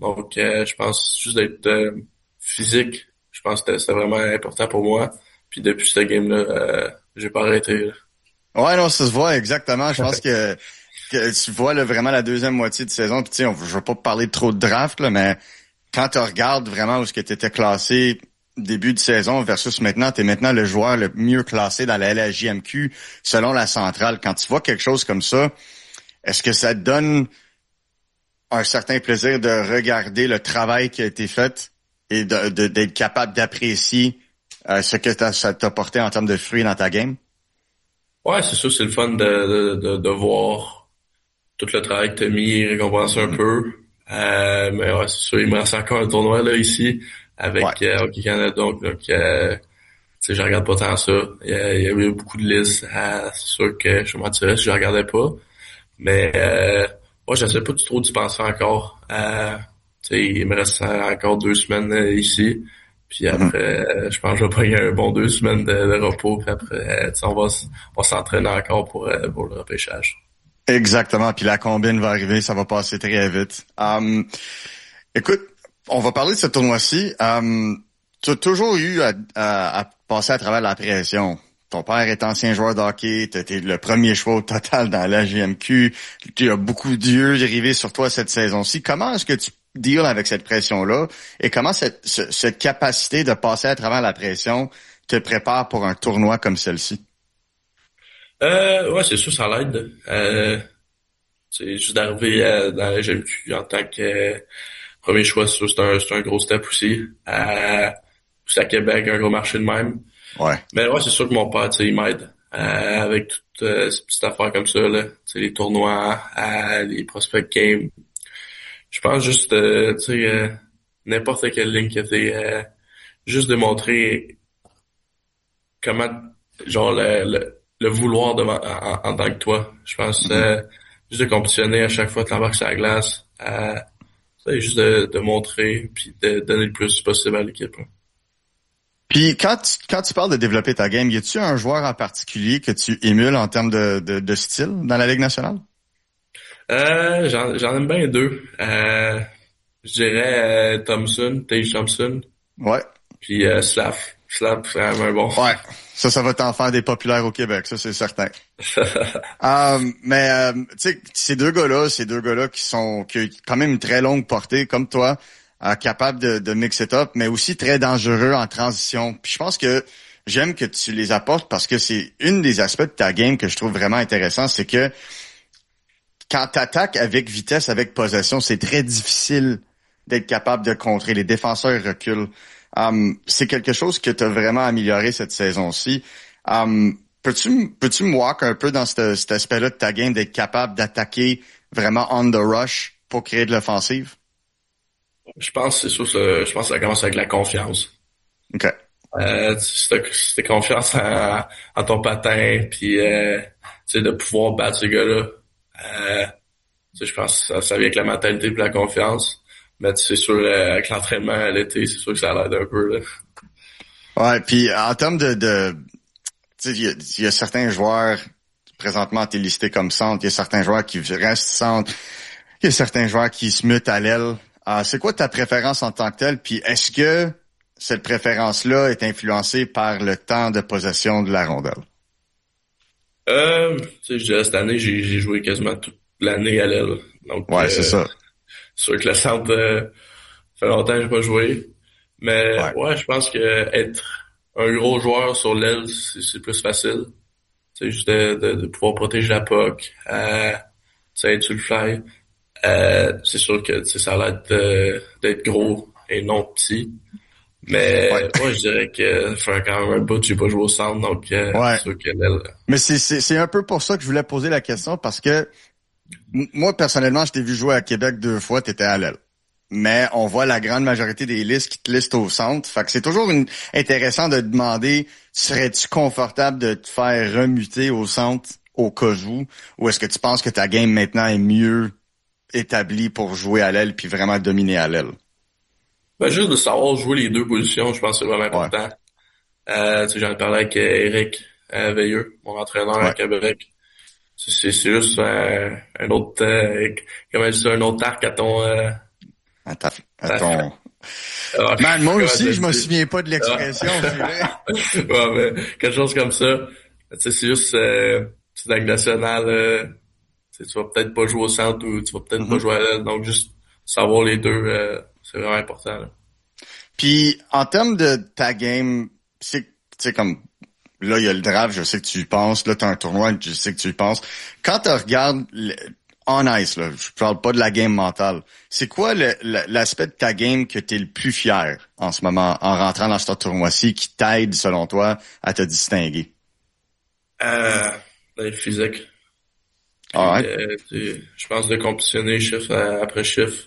Donc, je pense juste d'être physique. Je pense que c'était vraiment important pour moi. Puis depuis ce game-là, j'ai pas arrêté, là. Ouais, non, ça se voit exactement. Je pense que tu vois là, vraiment la deuxième moitié de saison. Puis tu sais, je veux pas parler trop de draft, là, mais quand tu regardes vraiment où est-ce que tu étais classé début de saison versus maintenant, tu es maintenant le joueur le mieux classé dans la LHJMQ selon la centrale. Quand tu vois quelque chose comme ça, est-ce que ça te donne un certain plaisir de regarder le travail qui a été fait et d'être capable d'apprécier ce que ça t'a porté en termes de fruits dans ta game? Ouais, c'est sûr, c'est le fun de voir tout le travail que t'as mis, récompenser un Mhm. peu. Mais ouais, c'est sûr, il me reste encore un tournoi là ici Ouais. avec Hockey Canada, donc tu sais, je regarde pas tant ça. Il y avait beaucoup de listes. C'est sûr que je me mentirais si je regardais pas. Mais moi, j'essaie pas trop d'y penser encore. Tu sais, il me reste encore 2 semaines ici. Puis Mhm. après, je pense que je vais prendre un bon 2 semaines de repos. Puis après, tu sais, on va s'entraîner encore pour le repêchage. Exactement. Puis la combine va arriver, ça va passer très vite. Écoute, on va parler de ce tournoi-ci. Tu as toujours eu à passer à travers la pression. Ton père est ancien joueur de hockey, tu étais le premier choix au total dans la GMQ. Tu as beaucoup d'yeux rivés sur toi cette saison-ci. Comment est-ce que tu deals avec cette pression-là et comment cette capacité de passer à travers la pression te prépare pour un tournoi comme celle-ci? Ouais, c'est sûr, ça l'aide. C'est juste d'arriver dans la GMQ en tant que premier choix, c'est sûr, c'est un gros step aussi. Aussi à Québec, un gros marché de même. Ouais. Mais ouais, c'est sûr que mon père, tu sais, il m'aide avec toutes ces petites affaires comme ça, là. Tu sais, les tournois, les prospect games. Je pense juste, tu sais, n'importe quelle ligne que t'es, juste démontrer comment, genre, le vouloir en tant que toi. Je pense, Mhm. juste de compétitionner à chaque fois que t'embarques sur la glace, tu sais, juste de montrer, puis de donner le plus possible à l'équipe, là. Puis quand tu parles de développer ta game, y a-tu un joueur en particulier que tu émules en termes de style dans la Ligue nationale? J'en aime bien deux. Je dirais Tage Thompson, Ouais. puis Slav. Slav, c'est vraiment bon. Ouais. Ça va t'en faire des populaires au Québec, ça c'est certain. Tu sais, ces deux gars-là qui ont quand même une très longue portée, comme toi, capables de mix it up, mais aussi très dangereux en transition. Puis je pense que j'aime que tu les apportes parce que c'est une des aspects de ta game que je trouve vraiment intéressant, c'est que quand t'attaques avec vitesse, avec possession, c'est très difficile d'être capable de contrer. Les défenseurs reculent. C'est quelque chose que tu as vraiment amélioré cette saison-ci. Peux-tu me walk un peu dans cet aspect-là de ta game, d'être capable d'attaquer vraiment on the rush pour créer de l'offensive? Je pense, c'est sûr, je pense que ça commence avec la confiance. OK. Si t'as confiance en ton patin, puis tu sais, de pouvoir battre ces gars-là. Tu sais, je pense que ça vient avec la mentalité et la confiance. Mais c'est sûr, avec l'entraînement à l'été, c'est sûr que ça l'aide un peu, là. Ouais, puis en termes tu sais, il y a certains joueurs, présentement, t'es listé comme centre, il y a certains joueurs qui restent centre, il y a certains joueurs qui se mutent à l'aile. C'est quoi ta préférence en tant que telle? Puis est-ce que cette préférence-là est influencée par le temps de possession de la rondelle? Tu sais, je dirais, cette année, j'ai joué quasiment toute l'année à l'aile. Donc, Ouais, c'est ça. c'est sûr que le centre, fait longtemps que j'ai pas joué. Mais Ouais. ouais, je pense que être un gros joueur sur l'aile, c'est plus facile. C'est juste de pouvoir protéger la puck, tu sais, être sur le fly. C'est sûr que tu sais, ça a l'air d'être gros et non petit. Ouais. Mais ouais, je dirais que ça fait quand même un bout que j'ai pas joué au centre, donc Ouais. c'est sûr que l'aile. Mais c'est un peu pour ça que je voulais poser la question parce que moi, personnellement, je t'ai vu jouer à Québec 2 fois, t'étais à l'aile. Mais on voit la grande majorité des listes qui te listent au centre. Fait que c'est toujours intéressant de demander, serais-tu confortable de te faire remuter au centre au cas où, ou est-ce que tu penses que ta game maintenant est mieux établie pour jouer à l'aile puis vraiment dominer à l'aile? Ben, juste de savoir jouer les deux positions, je pense que c'est vraiment Ouais, important. Tu sais, j'en ai parlé avec Eric Veilleux, mon entraîneur à ouais, Québec. C'est juste un autre, comment je dis, un autre arc à ton à ton... Man, moi aussi, je me souviens pas de l'expression. Ouais, mais quelque chose comme ça. Tu sais, c'est juste, c'est la Ligue nationale, tu vas peut-être pas jouer au centre ou tu vas peut-être pas jouer à l'aile. Donc, juste savoir les deux, c'est vraiment important, là. Puis, en termes de ta game, c'est comme, là, il y a le draft, je sais que tu y penses. Là, t'as un tournoi, je sais que tu y penses. Quand tu regardes on ice, là, je parle pas de la game mentale. C'est quoi l'aspect de ta game que t'es le plus fier en ce moment, en rentrant dans ce tournoi-ci, qui t'aide, selon toi, à te distinguer? Physique. Alright. Je pense de compétitionner chiffre après chiffre.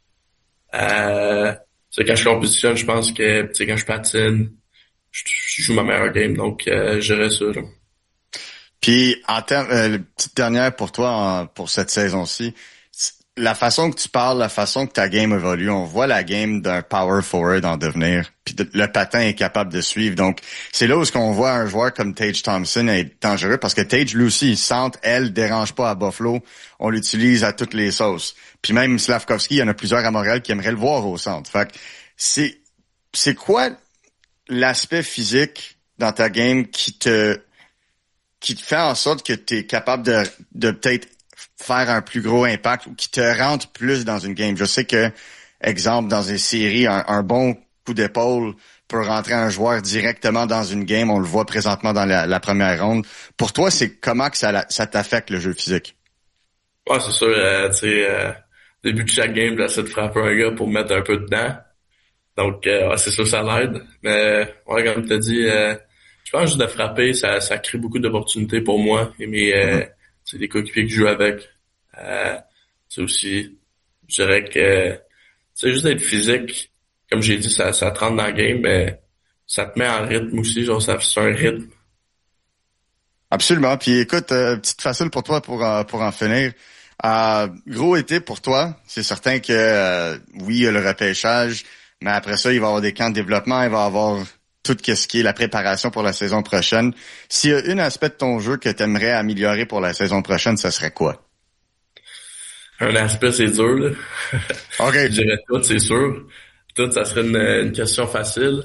C'est quand je compétitionne, je pense que, tu sais, quand je patine, je joue ma meilleure game, donc j'irais ça, là. Puis, en termes, petite dernière pour toi, pour cette saison-ci, la façon que tu parles, la façon que ta game évolue, on voit la game d'un power forward en devenir, puis le patin est capable de suivre. Donc, c'est là où ce qu'on voit un joueur comme Tage Thompson être dangereux, parce que Tage, lui aussi, il sente, elle, dérange pas à Buffalo, on l'utilise à toutes les sauces. Puis même Slavkovski, il y en a plusieurs à Montréal qui aimeraient le voir au centre. Fait que c'est quoi l'aspect physique dans ta game qui te fait en sorte que tu es capable de peut-être faire un plus gros impact ou qui te rentre plus dans une game? Je sais que, exemple, dans une série, un bon coup d'épaule peut rentrer un joueur directement dans une game. On le voit présentement dans la première ronde. Pour toi, c'est comment que ça t'affecte le jeu physique? Ouais, c'est sûr, tu sais, début de chaque game, j'essaie de frapper un gars pour me mettre un peu dedans. Donc, ouais, c'est sûr, ça l'aide. Mais, ouais, comme tu as dit, je pense juste de frapper, ça crée beaucoup d'opportunités pour moi et c'est des coéquipiers que je joue avec. C'est aussi, je dirais que c'est juste d'être physique. Comme j'ai dit, ça te rentre dans le game, mais ça te met en rythme aussi, genre c'est un rythme. Absolument. Puis écoute, petite facile pour toi pour en finir. Gros été pour toi. C'est certain que oui, il y a le repêchage, mais après ça, il va y avoir des camps de développement, il va y avoir tout ce qui est la préparation pour la saison prochaine. S'il y a un aspect de ton jeu que tu aimerais améliorer pour la saison prochaine, ça serait quoi? Un aspect, c'est dur, là. OK. Je dirais tout, c'est sûr. Tout, ça serait une question facile.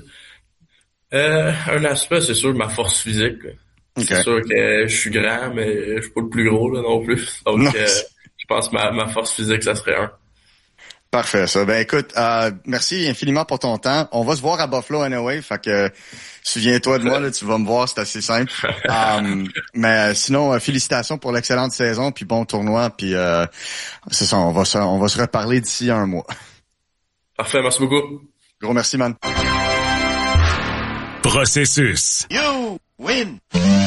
Un aspect, c'est sûr, ma force physique. Okay. C'est sûr que je suis grand, mais je suis pas le plus gros là non plus. Donc, je pense que ma force physique, ça serait un. Parfait, ça. Ben écoute, merci infiniment pour ton temps. On va se voir à Buffalo anyway, fait que souviens-toi de moi, là, tu vas me voir, c'est assez simple. Mais sinon, félicitations pour l'excellente saison, puis bon tournoi, puis c'est ça, on va se reparler d'ici un mois. Parfait, merci beaucoup. Gros merci, man. Processus. You win!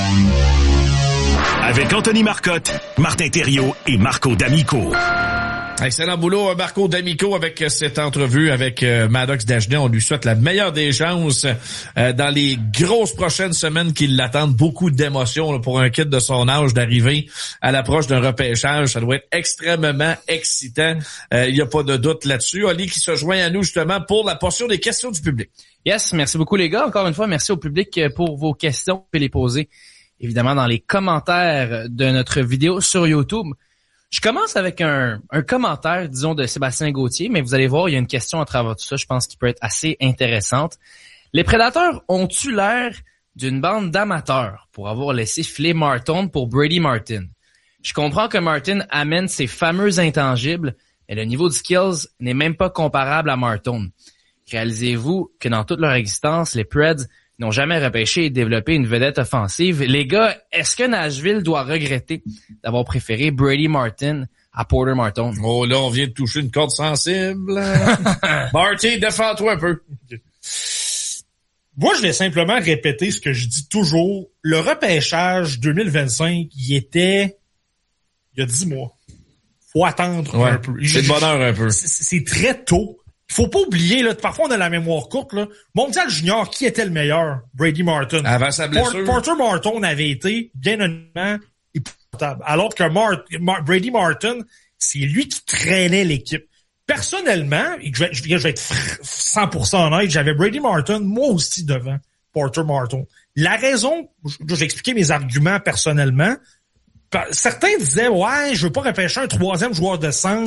Avec Anthony Marcotte, Martin Thériault et Marco D'Amico. Excellent boulot, Marco D'Amico, avec cette entrevue avec Maddox Dagenet. On lui souhaite la meilleure des chances dans les grosses prochaines semaines qui l'attendent. Beaucoup d'émotions là, pour un kid de son âge d'arriver à l'approche d'un repêchage. Ça doit être extrêmement excitant. Il n'y a pas de doute là-dessus. Oli qui se joint à nous justement pour la portion des questions du public. Yes, merci beaucoup les gars. Encore une fois, merci au public pour vos questions. Vous pouvez les poser évidemment dans les commentaires de notre vidéo sur YouTube. Je commence avec un commentaire, disons, de Sébastien Gauthier, mais vous allez voir, il y a une question à travers tout ça, je pense, qui peut être assez intéressante. Les Prédateurs ont-tu l'air d'une bande d'amateurs pour avoir laissé filer Martin pour Brady Martin? Je comprends que Martin amène ses fameux intangibles, mais le niveau de skills n'est même pas comparable à Martin. Réalisez-vous que dans toute leur existence, les Preds n'ont jamais repêché et développé une vedette offensive. Les gars, est-ce que Nashville doit regretter d'avoir préféré Brady Martin à Porter Martin? Oh là, on vient de toucher une corde sensible. Marty, défends-toi un peu. Moi, je vais simplement répéter ce que je dis toujours. Le repêchage 2025, il était il y a 10 mois. Faut attendre un peu. C'est de bonheur un peu. C'est très tôt. Il faut pas oublier, là, parfois on a la mémoire courte, là. Mondial Junior, qui était le meilleur? Brady Martin. Avant sa blessure. Porter Martin avait été, bien honnêtement, épouvantable. Alors que Brady Martin, c'est lui qui traînait l'équipe. Personnellement, et je vais être 100% honnête, j'avais Brady Martin, moi aussi, devant Porter Martin. La raison, je vais expliquer mes arguments personnellement. Certains disaient, ouais, je veux pas repêcher un troisième joueur de centre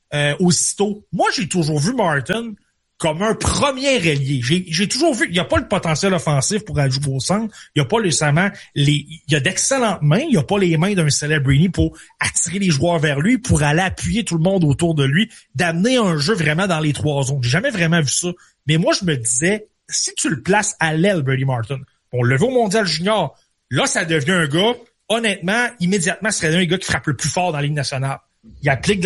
aussitôt. Moi, j'ai toujours vu Martin comme un premier ailier. J'ai toujours vu, il n'y a pas le potentiel offensif pour aller jouer au centre. Il n'y a pas nécessairement il y a d'excellentes mains. Il n'y a pas les mains d'un celebrity pour attirer les joueurs vers lui, pour aller appuyer tout le monde autour de lui, d'amener un jeu vraiment dans les trois zones. J'ai jamais vraiment vu ça. Mais moi, je me disais, si tu le places à l'aile, Brady Martin, on le veut au Mondial Junior, là, ça devient un gars, honnêtement, immédiatement, ce serait un gars qui frappe le plus fort dans la Ligue nationale. Il applique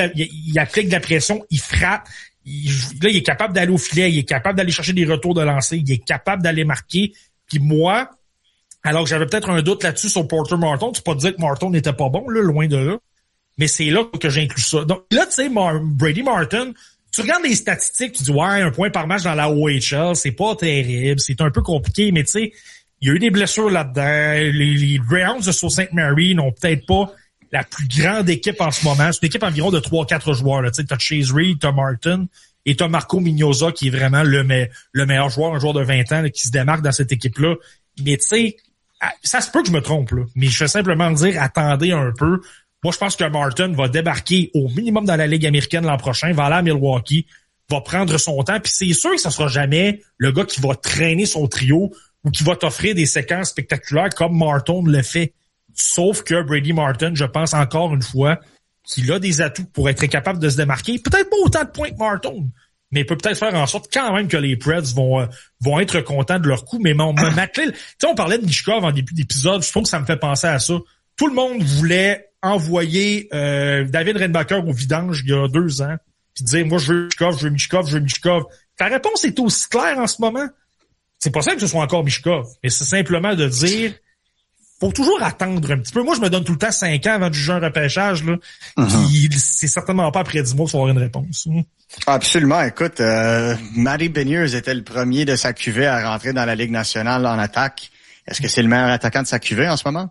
de la pression, il frappe. Là, il est capable d'aller au filet, il est capable d'aller chercher des retours de lancer, il est capable d'aller marquer. Puis moi, alors que j'avais peut-être un doute là-dessus sur Porter Martin, c'est pas dire que Martin n'était pas bon, là, loin de là, mais c'est là que j'inclus ça. Donc là, tu sais, Brady Martin, tu regardes les statistiques, tu dis ouais, 1 point par match dans la OHL, c'est pas terrible, c'est un peu compliqué, mais tu sais, il y a eu des blessures là-dedans. Les Greyhounds de Sault Ste. Marie n'ont peut-être pas la plus grande équipe en ce moment. C'est une équipe environ de 3-4 joueurs. Tu sais, t'as Chase Reed, t'as Martin et t'as Marco Mignosa qui est vraiment le meilleur joueur, un joueur de 20 ans là, qui se démarque dans cette équipe-là. Mais tu sais, ça se peut que je me trompe, là. Mais je vais simplement dire, attendez un peu. Moi, je pense que Martin va débarquer au minimum dans la Ligue américaine l'an prochain, va aller à Milwaukee, va prendre son temps. Puis c'est sûr que ça sera jamais le gars qui va traîner son trio ou qui va t'offrir des séquences spectaculaires comme Martin le fait. Sauf que Brady Martin, je pense encore une fois, qu'il a des atouts pour être capable de se démarquer. Peut-être pas autant de points que Martin, mais il peut peut-être faire en sorte quand même que les Preds vont être contents de leur coup. Mais tu sais, on parlait de Michkov en début d'épisode, je trouve que ça me fait penser à ça. Tout le monde voulait envoyer David Reinbacher au vidange il y a 2 ans, puis dire moi je veux Michkov. Ta réponse est aussi claire en ce moment. C'est pas ça que ce soit encore Michkov, mais c'est simplement de dire faut toujours attendre un petit peu. Moi, je me donne tout le temps 5 ans avant de juger un repêchage, là. Puis c'est certainement pas après 10 mois qu'il faut avoir une réponse. Absolument. Écoute, Matty Beniers était le premier de sa cuvée à rentrer dans la Ligue nationale en attaque. Est-ce que c'est le meilleur attaquant de sa cuvée en ce moment?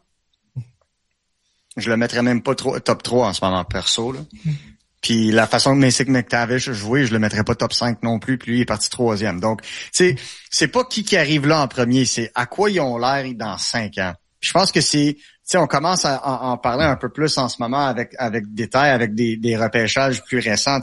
Je le mettrais même pas top 3 en ce moment, perso, là. Puis la façon que Mason McTavish jouait, je le mettrais pas top 5 non plus, puis lui il est parti 3e. Donc, c'est pas qui arrive là en premier, c'est à quoi ils ont l'air dans 5 ans. Je pense que on commence à en parler un peu plus en ce moment avec détail, avec des repêchages plus récents,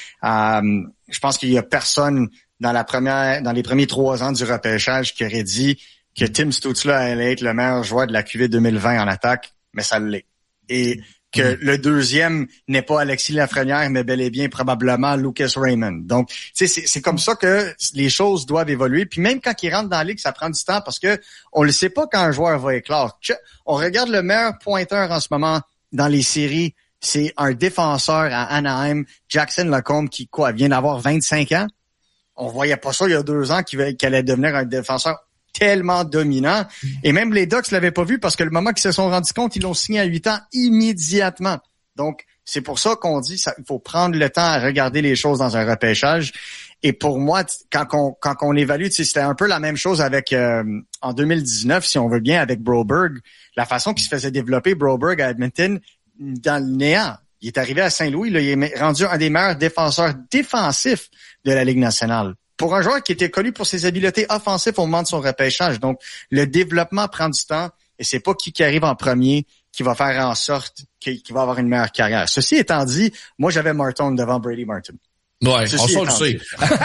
je pense qu'il y a personne dans les premiers 3 ans du repêchage qui aurait dit que Tim Stützle allait être le meilleur joueur de la QV 2020 en attaque, mais ça l'est. Et que le deuxième n'est pas Alexis Lafrenière, mais bel et bien probablement Lucas Raymond. Donc, c'est comme ça que les choses doivent évoluer. Puis même quand ils rentrent dans la ligue, ça prend du temps parce que on ne sait pas quand un joueur va éclore. On regarde le meilleur pointeur en ce moment dans les séries, c'est un défenseur à Anaheim, Jackson Lacombe, qui vient d'avoir 25 ans. On voyait pas ça il y a 2 ans qu'il allait devenir un défenseur tellement dominant. Et même les Ducks l'avaient pas vu parce que le moment qu'ils se sont rendus compte, ils l'ont signé à 8 ans immédiatement. Donc, c'est pour ça qu'on dit il faut prendre le temps à regarder les choses dans un repêchage. Et pour moi, quand on évalue, c'était un peu la même chose avec en 2019, si on veut bien, avec Broberg. La façon qu'il se faisait développer Broberg à Edmonton dans le néant. Il est arrivé à Saint-Louis, là, il est rendu un des meilleurs défenseurs défensifs de la Ligue nationale. Pour un joueur qui était connu pour ses habiletés offensives au moment de son repêchage. Donc, le développement prend du temps et c'est pas qui arrive en premier qui va faire en sorte qu'il va avoir une meilleure carrière. Ceci étant dit, moi, j'avais Martin devant Brady Martin. Ouais, on le sait.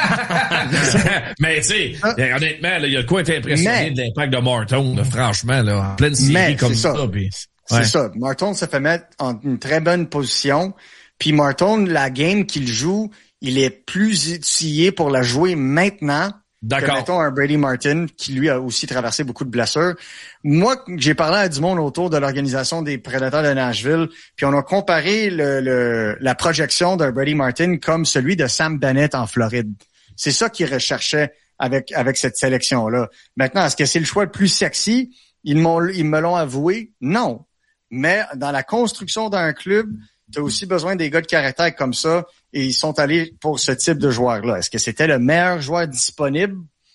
Mais tu sais, honnêtement, il y a de quoi être impressionné de l'impact de Martin, là, franchement, là, en pleine série comme ça. C'est ça. Martin se fait mettre en une très bonne position. Puis Martin, la game qu'il joue, il est plus outillé pour la jouer maintenant que, mettons, un Brady Martin qui, lui, a aussi traversé beaucoup de blessures. Moi, j'ai parlé à du monde autour de l'organisation des Prédateurs de Nashville, puis on a comparé la projection d'un Brady Martin comme celui de Sam Bennett en Floride. C'est ça qu'ils recherchaient avec cette sélection-là. Maintenant, est-ce que c'est le choix le plus sexy? Ils me l'ont avoué. Non. Mais dans la construction d'un club, tu as aussi besoin des gars de caractère comme ça et ils sont allés pour ce type de joueur-là. Est-ce que c'était le meilleur joueur disponible?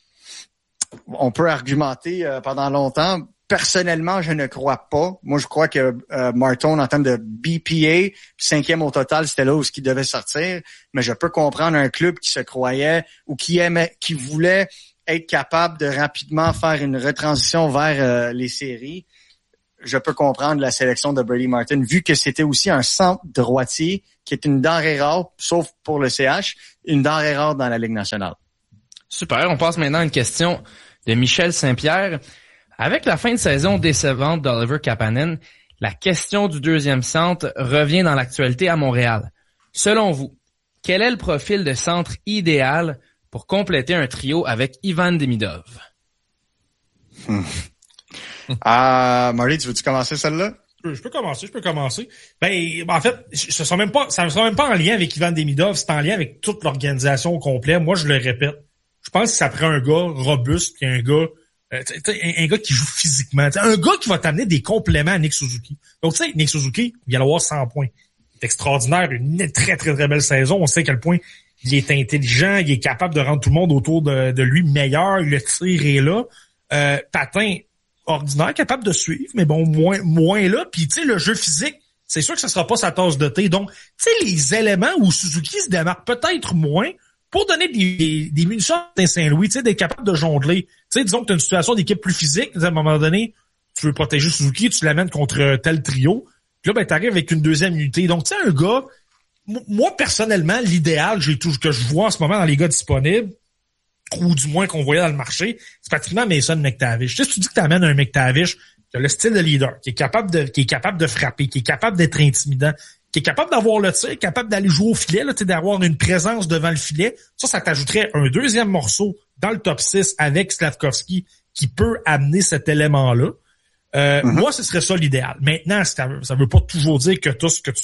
On peut argumenter pendant longtemps. Personnellement, je ne crois pas. Moi, je crois que Martin, en termes de BPA, 5e au total, c'était là où il devait sortir. Mais je peux comprendre un club qui se croyait ou qui voulait être capable de rapidement faire une retransition vers les séries. je peux comprendre la sélection de Brady Martin, vu que c'était aussi un centre droitier qui est une denrée rare, sauf pour le CH, une denrée rare dans la Ligue nationale. Super, on passe maintenant à une question de Michel Saint-Pierre. Avec la fin de saison décevante d'Oliver Kapanen, la question du deuxième centre revient dans l'actualité à Montréal. Selon vous, quel est le profil de centre idéal pour compléter un trio avec Ivan Demidov? Marty, tu veux-tu commencer celle-là? Je peux commencer. Ben, en fait, ça ne sera même pas en lien avec Ivan Demidov, c'est en lien avec toute l'organisation au complet. Moi, je le répète. Je pense que ça prend un gars robuste et un gars qui joue physiquement. Un gars qui va t'amener des compléments à Nick Suzuki. Donc, tu sais, Nick Suzuki, il vient d'avoir 100 points. Il est extraordinaire, une très, très, très belle saison. On sait à quel point il est intelligent, il est capable de rendre tout le monde autour de lui meilleur. Le tir est là. Patin ordinaire, capable de suivre, mais bon, moins là. Puis, tu sais, le jeu physique, c'est sûr que ça sera pas sa tasse de thé. Donc, tu sais, les éléments où Suzuki se démarque peut-être moins pour donner des munitions à Saint-Louis, tu sais, d'être capable de jongler. Tu sais, disons que tu as une situation d'équipe plus physique, à un moment donné, tu veux protéger Suzuki, tu l'amènes contre tel trio. Puis là, ben, t'arrives avec une deuxième unité. Donc, tu sais, un gars, moi, personnellement, l'idéal que je vois en ce moment dans les gars disponibles, ou du moins qu'on voyait dans le marché, c'est pratiquement Mason McTavish. Tu sais, si tu dis que tu amènes un McTavish qui a le style de leader, qui est capable de frapper, qui est capable d'être intimidant, qui est capable d'avoir le tir, capable d'aller jouer au filet, là, d'avoir une présence devant le filet, ça t'ajouterait un deuxième morceau dans le top 6 avec Slavkovski qui peut amener cet élément-là. Moi, ce serait ça l'idéal. Maintenant, ça veut pas toujours dire que tout ce que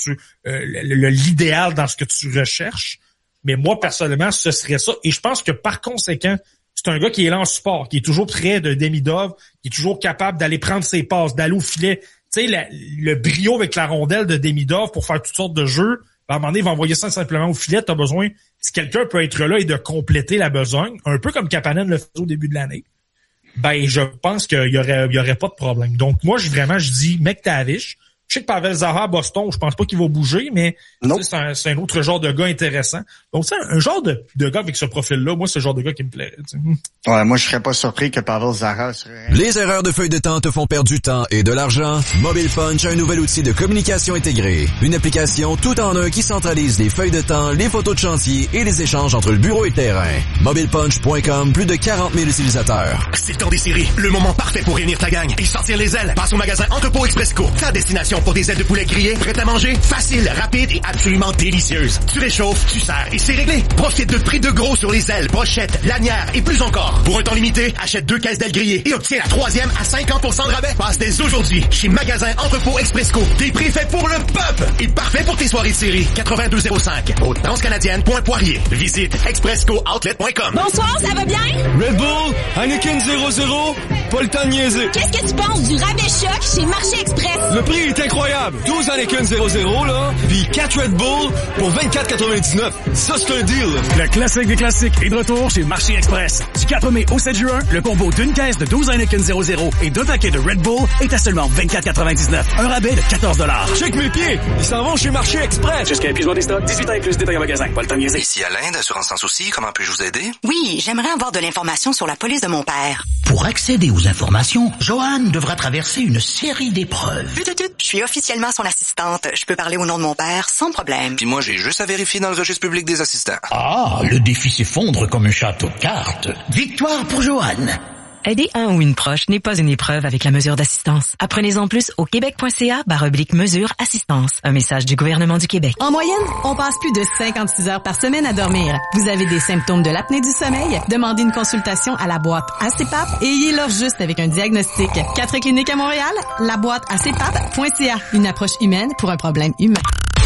l'idéal dans ce que tu recherches. Mais moi, personnellement, ce serait ça. Et je pense que par conséquent, c'est un gars qui est là en support, qui est toujours près de Demidov, qui est toujours capable d'aller prendre ses passes, d'aller au filet. Tu sais, le brio avec la rondelle de Demidov pour faire toutes sortes de jeux. À un moment donné, il va envoyer ça simplement au filet. T'as besoin, si quelqu'un peut être là et de compléter la besogne, un peu comme Kapanen le faisait au début de l'année, ben, je pense qu'il y aurait pas de problème. Donc, moi, je dis McTavish. Je sais que Pavel Zaha à Boston, je pense pas qu'il va bouger, mais c'est un autre genre de gars intéressant. Donc, c'est un genre de gars avec ce profil-là. Moi, c'est le genre de gars qui me plaît. Ouais, moi, je serais pas surpris que Pavel Zaha serait... Les erreurs de feuille de temps te font perdre du temps et de l'argent? Mobile Punch a un nouvel outil de communication intégré. Une application tout en un qui centralise les feuilles de temps, les photos de chantier et les échanges entre le bureau et le terrain. MobilePunch.com, plus de 40 000 utilisateurs. C'est le temps des séries. Le moment parfait pour réunir ta gang et sortir les ailes. Passe au magasin Entrepôt Expresco. Ta destination pour des ailes de poulet grillées, prêtes à manger, facile, rapide et absolument délicieuse. Tu réchauffes, tu sers et c'est réglé. Profite de prix de gros sur les ailes, brochettes, lanières et plus encore. Pour un temps limité, achète 2 caisses d'ailes grillées et obtiens la 3e à 50% de rabais. Passe dès aujourd'hui chez Magasin Entrepôt Expresco. Des prix faits pour le peuple et parfait pour tes soirées de série. 8205 au transcanadienne.poirier. Visite exprescooutlet.com. Bonsoir, ça va bien? Red Bull, Heineken 00, pas le temps de niaiser. Qu'est-ce que tu penses du rabais choc chez Marché Express? Le prix est incroyable. 12 Heineken 00, là, puis 4 Red Bull pour 24,99. Ça, c'est un deal. Le classique des classiques est de retour chez Marché Express. Du 4 mai au 7 juin, le combo d'une caisse de 12 Heineken 00 et 2 paquets de Red Bull est à seulement 24,99. Un rabais de 14 $. Check mes pieds. Ils s'en vont chez Marché Express. Jusqu'à épuisement des stocks, 18 ans et plus, détail en magasin. Pas le temps de niaiser. Ici Alain d'Assurance Sans Souci, comment puis-je vous aider? Oui, j'aimerais avoir de l'information sur la police de mon père. Pour accéder aux informations, Joanne devra traverser une série d'épreuves. Je suis officiellement son assistante. Je peux parler au nom de mon père sans problème. Puis moi, j'ai juste à vérifier dans le registre public des assistants. Ah, le défi s'effondre comme un château de cartes. Victoire pour Joanne. Aider un ou une proche n'est pas une épreuve avec la mesure d'assistance. Apprenez-en plus au québec.ca/mesure assistance. Un message du gouvernement du Québec. En moyenne, on passe plus de 56 heures par semaine à dormir. Vous avez des symptômes de l'apnée du sommeil? Demandez une consultation à la boîte ACPAP et ayez-leur juste avec un diagnostic. 4 cliniques à Montréal, la boîte acpap.ca. Une approche humaine pour un problème humain.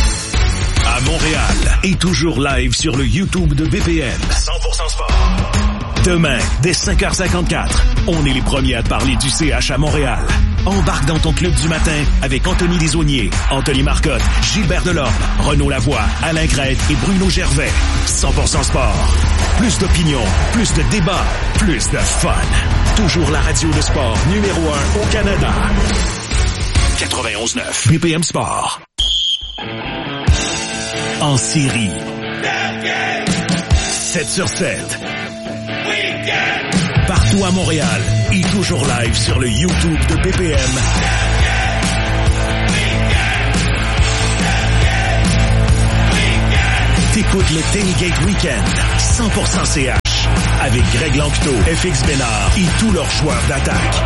À Montréal et toujours live sur le YouTube de BPM. 100% sport. Demain, dès 5h54, on est les premiers à parler du CH à Montréal. Embarque dans ton club du matin avec Anthony Desaulniers, Anthony Marcotte, Gilbert Delorme, Renaud Lavoie, Alain Grette et Bruno Gervais. 100% sport. Plus d'opinion, plus de débats, plus de fun. Toujours la radio de sport numéro 1 au Canada. 91.9 BPM Sport. En série. 7 sur 7. Partout à Montréal et toujours live sur le YouTube de BPM. T'écoutes le Tailgate Weekend, 100% CH, avec Greg Lanctot, FX Bénard et tous leurs joueurs d'attaque.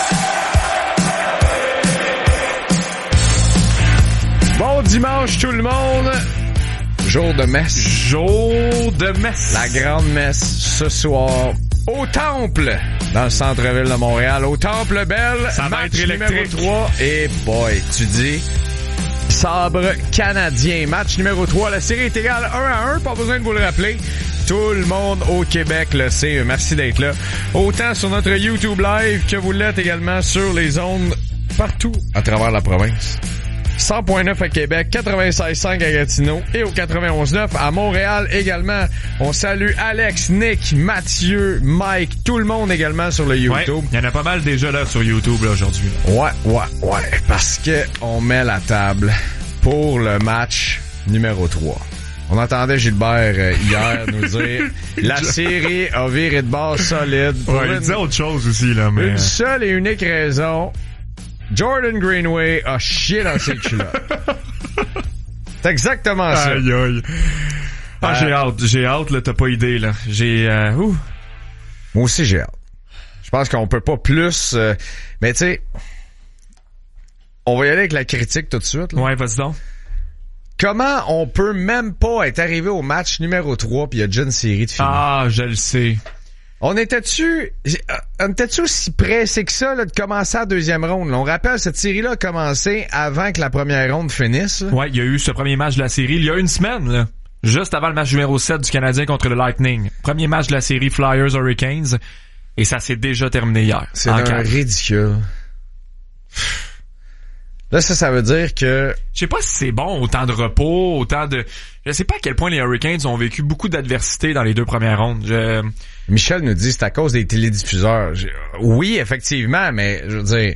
Bon dimanche tout le monde. Jour de messe. Jour de messe. La grande messe ce soir au Temple, dans le centre-ville de Montréal. Au Temple Belle, ça va match être électrique. numéro 3. Et boy, tu dis sabre canadien. Match numéro 3. La série est égale 1-1. Pas besoin de vous le rappeler. Tout le monde au Québec le sait. Merci d'être là. Autant sur notre YouTube Live que vous l'êtes également sur les ondes partout à travers la province. 100.9 à Québec, 96.5 à Gatineau et au 91.9 à Montréal également. On salue Alex, Nick, Mathieu, Mike, tout le monde également sur le YouTube. Il y en a pas mal déjà là sur YouTube là, aujourd'hui. Ouais, parce que on met la table pour le match numéro 3. On entendait Gilbert hier nous dire la série a viré de bord solide. Il disait autre chose aussi là, mais une seule et unique raison. Jordan Greenway a chié dans ses culottes. C'est exactement ça. Aïe, aïe. J'ai hâte, là, t'as pas idée, là. Moi aussi, j'ai hâte. Je pense qu'on peut pas plus, mais tu sais, on va y aller avec la critique tout de suite, là. Ouais, vas-y donc. Comment on peut même pas être arrivé au match numéro 3 pis il y a déjà une série de finales? Ah, je le sais. On était-tu aussi pressé que ça là, de commencer la deuxième ronde? Là, on rappelle, cette série-là a commencé avant que la première ronde finisse. Là. Ouais, il y a eu ce premier match de la série il y a une semaine, là, juste avant le match numéro 7 du Canadien contre le Lightning. Premier match de la série Flyers-Hurricanes, et ça s'est déjà terminé hier. C'est ridicule. Là, ça veut dire que... Je sais pas si c'est bon, autant de repos, autant de... Je sais pas à quel point les Hurricanes ont vécu beaucoup d'adversité dans les deux premières rondes. Michel nous dit c'est à cause des télédiffuseurs. Oui, effectivement, mais je veux dire,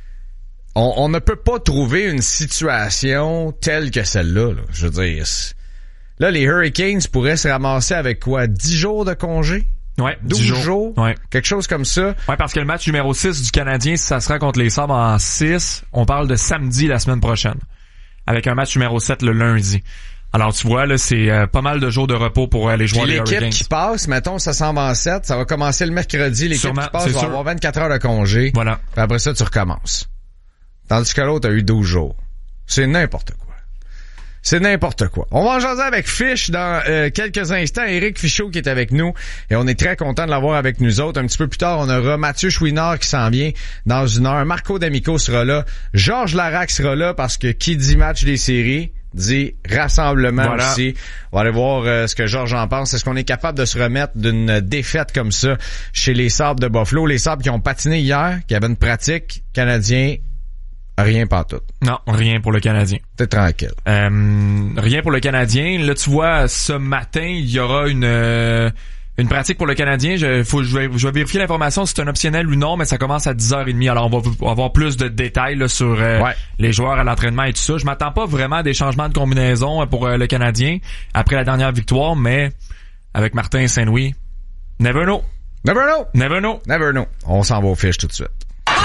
on ne peut pas trouver une situation telle que celle-là. Là. Je veux dire, là, les Hurricanes pourraient se ramasser avec quoi? 10 jours de congé? Ouais, 12 jours. Ouais. Quelque chose comme ça. Ouais, parce que le match numéro 6 du Canadien, si ça sera contre les Sabres en 6, on parle de samedi la semaine prochaine. Avec un match numéro 7 le lundi. Alors, tu vois, là, c'est pas mal de jours de repos pour les joueurs des Hurricanes. L'équipe qui passe, mettons, ça s'en va en 7, ça va commencer le mercredi, l'équipe qui passe va avoir 24 heures de congé. Voilà. Puis après ça, tu recommences. Tandis que l'autre a eu 12 jours. C'est n'importe quoi. C'est n'importe quoi. On va en jaser avec Fish dans quelques instants. Éric Fichaud qui est avec nous et on est très content de l'avoir avec nous autres. Un petit peu plus tard, on aura Mathieu Chouinard qui s'en vient dans une heure. Marco D'Amico sera là. Georges Larac sera là parce que qui dit match des séries dit rassemblement aussi. On va aller voir ce que Georges en pense. Est-ce qu'on est capable de se remettre d'une défaite comme ça chez les Sabres de Buffalo? Les Sabres qui ont patiné hier, qui avaient une pratique Canadien. Rien pantoute. Non, rien pour le Canadien. T'es tranquille. Rien pour le Canadien. Là, tu vois, ce matin, il y aura une pratique pour le Canadien. Je vais vérifier l'information si c'est un optionnel ou non, mais ça commence à 10h30. Alors, on va avoir plus de détails là, sur les joueurs à l'entraînement et tout ça. Je m'attends pas vraiment à des changements de combinaison pour le Canadien après la dernière victoire, mais avec Martin Saint-Louis, never know. Never know. Never know. Never know. On s'en va aux fiches tout de suite.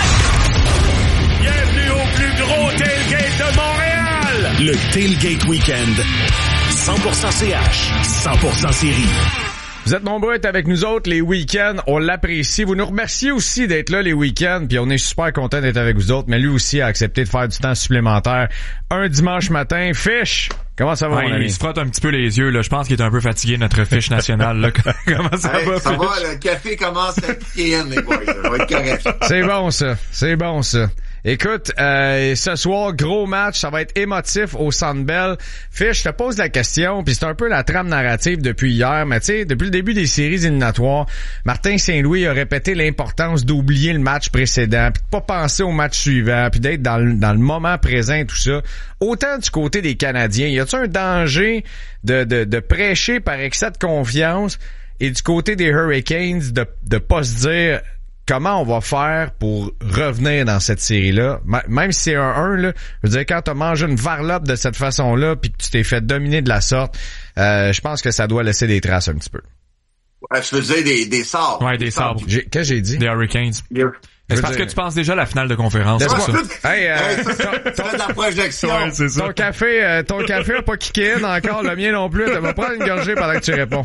Bienvenue au plus gros tailgate de Montréal! Le Tailgate Weekend. 100% CH, 100% série. Vous êtes nombreux à être avec nous autres les week-ends, on l'apprécie. Vous nous remerciez aussi d'être là les week-ends, puis on est super content d'être avec vous autres, mais lui aussi a accepté de faire du temps supplémentaire un dimanche matin. Fish, comment ça va mon ami? Il se frotte un petit peu les yeux, là. Je pense qu'il est un peu fatigué, notre Fish national, là. Comment ça va? Ça va, le café commence à piquer, les boys. Ça va être correct. C'est bon ça. Écoute, ce soir, gros match, ça va être émotif au Centre Bell. Fish, je te pose la question, puis c'est un peu la trame narrative depuis hier, mais tu sais, depuis le début des séries éliminatoires, Martin Saint-Louis a répété l'importance d'oublier le match précédent, puis de pas penser au match suivant, puis d'être dans le moment présent et tout ça. Autant du côté des Canadiens, y a-t-il un danger de prêcher par excès de confiance, et du côté des Hurricanes, de pas se dire comment on va faire pour revenir dans cette série-là? Même si c'est 1-1, là, je veux dire, quand t'as mangé une varlope de cette façon-là puis que tu t'es fait dominer de la sorte, je pense que ça doit laisser des traces un petit peu. Ouais, je faisais des sabres. Ouais, des sabres. Qu'est-ce que j'ai dit? Des Hurricanes. C'est parce que tu penses déjà à la finale de conférence. C'est de la projection. Ouais, c'est ça. Ton café a pas kické in encore, le mien non plus. Tu vas prendre une gorgée pendant que tu réponds.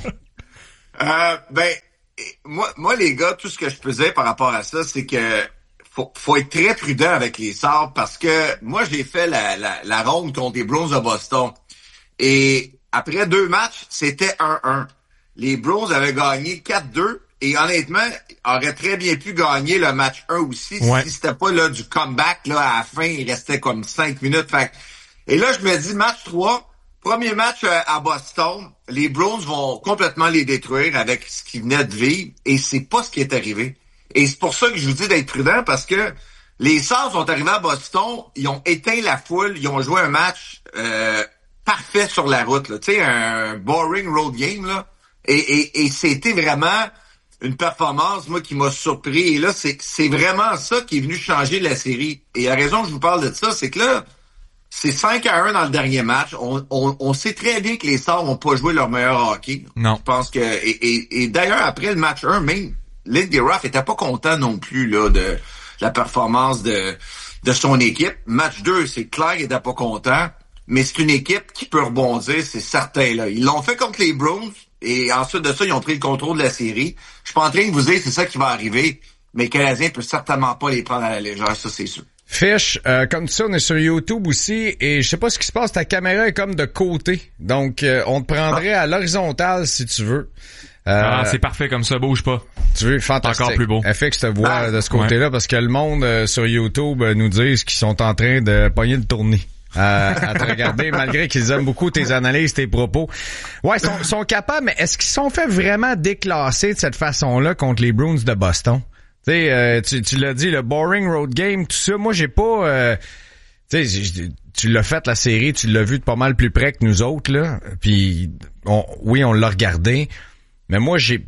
Moi, les gars, tout ce que je faisais par rapport à ça, c'est que faut être très prudent avec les sabres parce que moi, j'ai fait la ronde contre les Bruins de Boston. Et après 2 matchs, c'était 1-1. Les Bruins avaient gagné 4-2. Et honnêtement, auraient très bien pu gagner le match 1 aussi si c'était pas là du comeback. Là, à la fin, il restait comme 5 minutes. Et là, je me dis, match 3, premier match à Boston, les Bruins vont complètement les détruire avec ce qu'ils venaient de vivre. Et c'est pas ce qui est arrivé. Et c'est pour ça que je vous dis d'être prudent parce que les Sabres sont arrivés à Boston, ils ont éteint la foule, ils ont joué un match parfait sur la route. Tu sais, un boring road game. Là. Et c'était vraiment une performance, moi, qui m'a surpris. Et là, c'est vraiment ça qui est venu changer la série. Et la raison que je vous parle de ça, c'est que là, c'est 5-1 dans le dernier match. On sait très bien que les Sabres n'ont pas joué leur meilleur hockey. Non. Je pense que... Et d'ailleurs, après le match 1, même Lindy Ruff était pas content non plus là de la performance de son équipe. Match 2, c'est clair qu'il était pas content. Mais c'est une équipe qui peut rebondir, c'est certain. Là. Ils l'ont fait contre les Bruins. Et ensuite de ça, ils ont pris le contrôle de la série. Je suis pas en train de vous dire que c'est ça qui va arriver, mais le Canadien peut certainement pas les prendre à la légère, ça c'est sûr. Fish, comme ça, on est sur YouTube aussi, et je sais pas ce qui se passe, ta caméra est comme de côté, donc on te prendrait à l'horizontale si tu veux. C'est parfait comme ça, bouge pas. Tu veux, fantastique. Encore plus beau. FX te voit de ce côté-là, parce que le monde sur YouTube nous disent qu'ils sont en train de pogner le tournis. À te regarder, malgré qu'ils aiment beaucoup tes analyses, tes propos. Ouais, sont capables, mais est-ce qu'ils sont fait vraiment déclasser de cette façon-là contre les Bruins de Boston? Tu sais, tu l'as dit, le boring road game, tout ça. Moi, j'ai pas... tu sais, tu l'as fait, la série, tu l'as vu de pas mal plus près que nous autres, là. Puis, on l'a regardé. Mais moi, j'ai